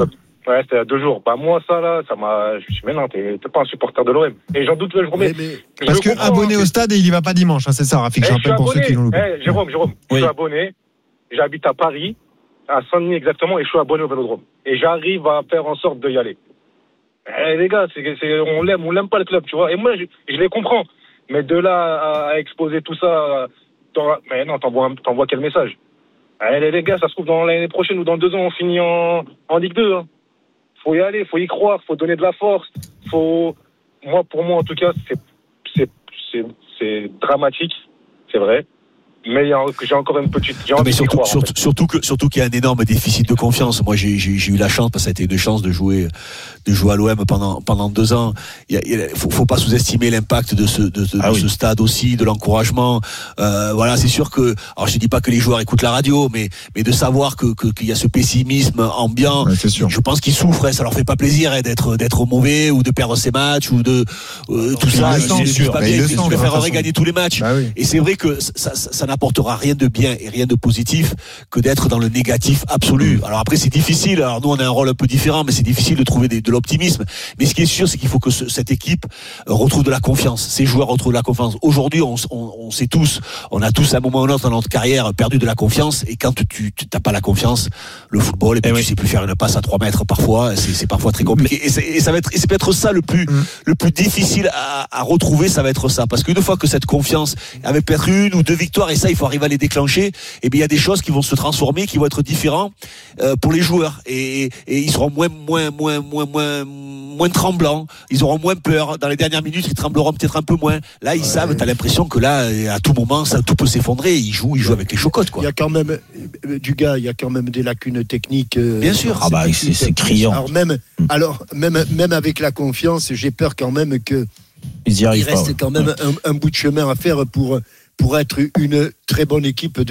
Ouais, c'était il y a 2 jours. Bah, moi, ça m'a. Je me suis dit, mais non, t'es pas un supporter de l'OM. Et j'en doute le jour. Parce que abonné au stade et il y va pas dimanche, c'est ça, Rafik. Je rappelle pour ceux qui l'ont loupé. Jérôme, je suis abonné. J'habite à Paris, à Saint-Denis exactement, et je suis abonné au Vélodrome. Et j'arrive à faire en sorte de y aller. Les gars, on l'aime pas le club, tu vois. Et moi, je les comprends. Mais de là à exposer tout ça, mais non, t'envoies quel message? Les gars, ça se trouve dans l'année prochaine ou dans 2 ans, on finit en Ligue 2. Hein. Faut y aller, faut y croire, faut donner de la force. Pour moi, en tout cas, c'est dramatique, c'est vrai. Mais j'ai encore une petite. Mais surtout qu'il y a un énorme déficit de confiance. Moi, j'ai eu la chance, parce que ça a été une chance de jouer à l'OM pendant 2 ans. Faut pas sous-estimer l'impact de ce stade aussi, de l'encouragement. Voilà, c'est sûr que. Alors, je dis pas que les joueurs écoutent la radio, mais de savoir qu'il y a ce pessimisme ambiant. Ouais, c'est sûr. Je pense qu'ils souffrent. Ça leur fait pas plaisir d'être mauvais ou de perdre ces matchs ou de tout ça. C'est sûr. Ils préfèrent gagner tous les matchs. Bah oui. Et c'est vrai que ça n'apportera rien de bien et rien de positif que d'être dans le négatif absolu. Alors après, c'est difficile. Alors nous, on a un rôle un peu différent, mais c'est difficile de trouver de l'optimisme. Mais ce qui est sûr, c'est qu'il faut que cette équipe retrouve de la confiance. Ces joueurs retrouvent de la confiance. Aujourd'hui, on sait tous, on a tous à un moment ou à un autre dans notre carrière perdu de la confiance. Et quand tu n'as pas la confiance, le football, tu sais plus faire une passe à 3 mètres parfois. C'est parfois très compliqué. Et ça va être, et c'est peut-être ça le plus difficile à retrouver. Ça va être ça, parce qu'une fois que cette confiance, avec peut-être 1 ou 2 victoires, et ça, il faut arriver à les déclencher, et bien il y a des choses qui vont se transformer, qui vont être différents pour les joueurs, et ils seront moins tremblants, ils auront moins peur. Dans les dernières minutes, ils trembleront peut-être un peu moins. Là, ils savent, t'as l'impression que là, à tout moment, tout peut s'effondrer. Ils jouent avec les chocottes, quoi. Il y a quand même il y a quand même des lacunes techniques. Bien sûr. C'est criant. Alors même avec la confiance, j'ai peur quand même que il reste quand même un bout de chemin à faire pour être une très bonne équipe de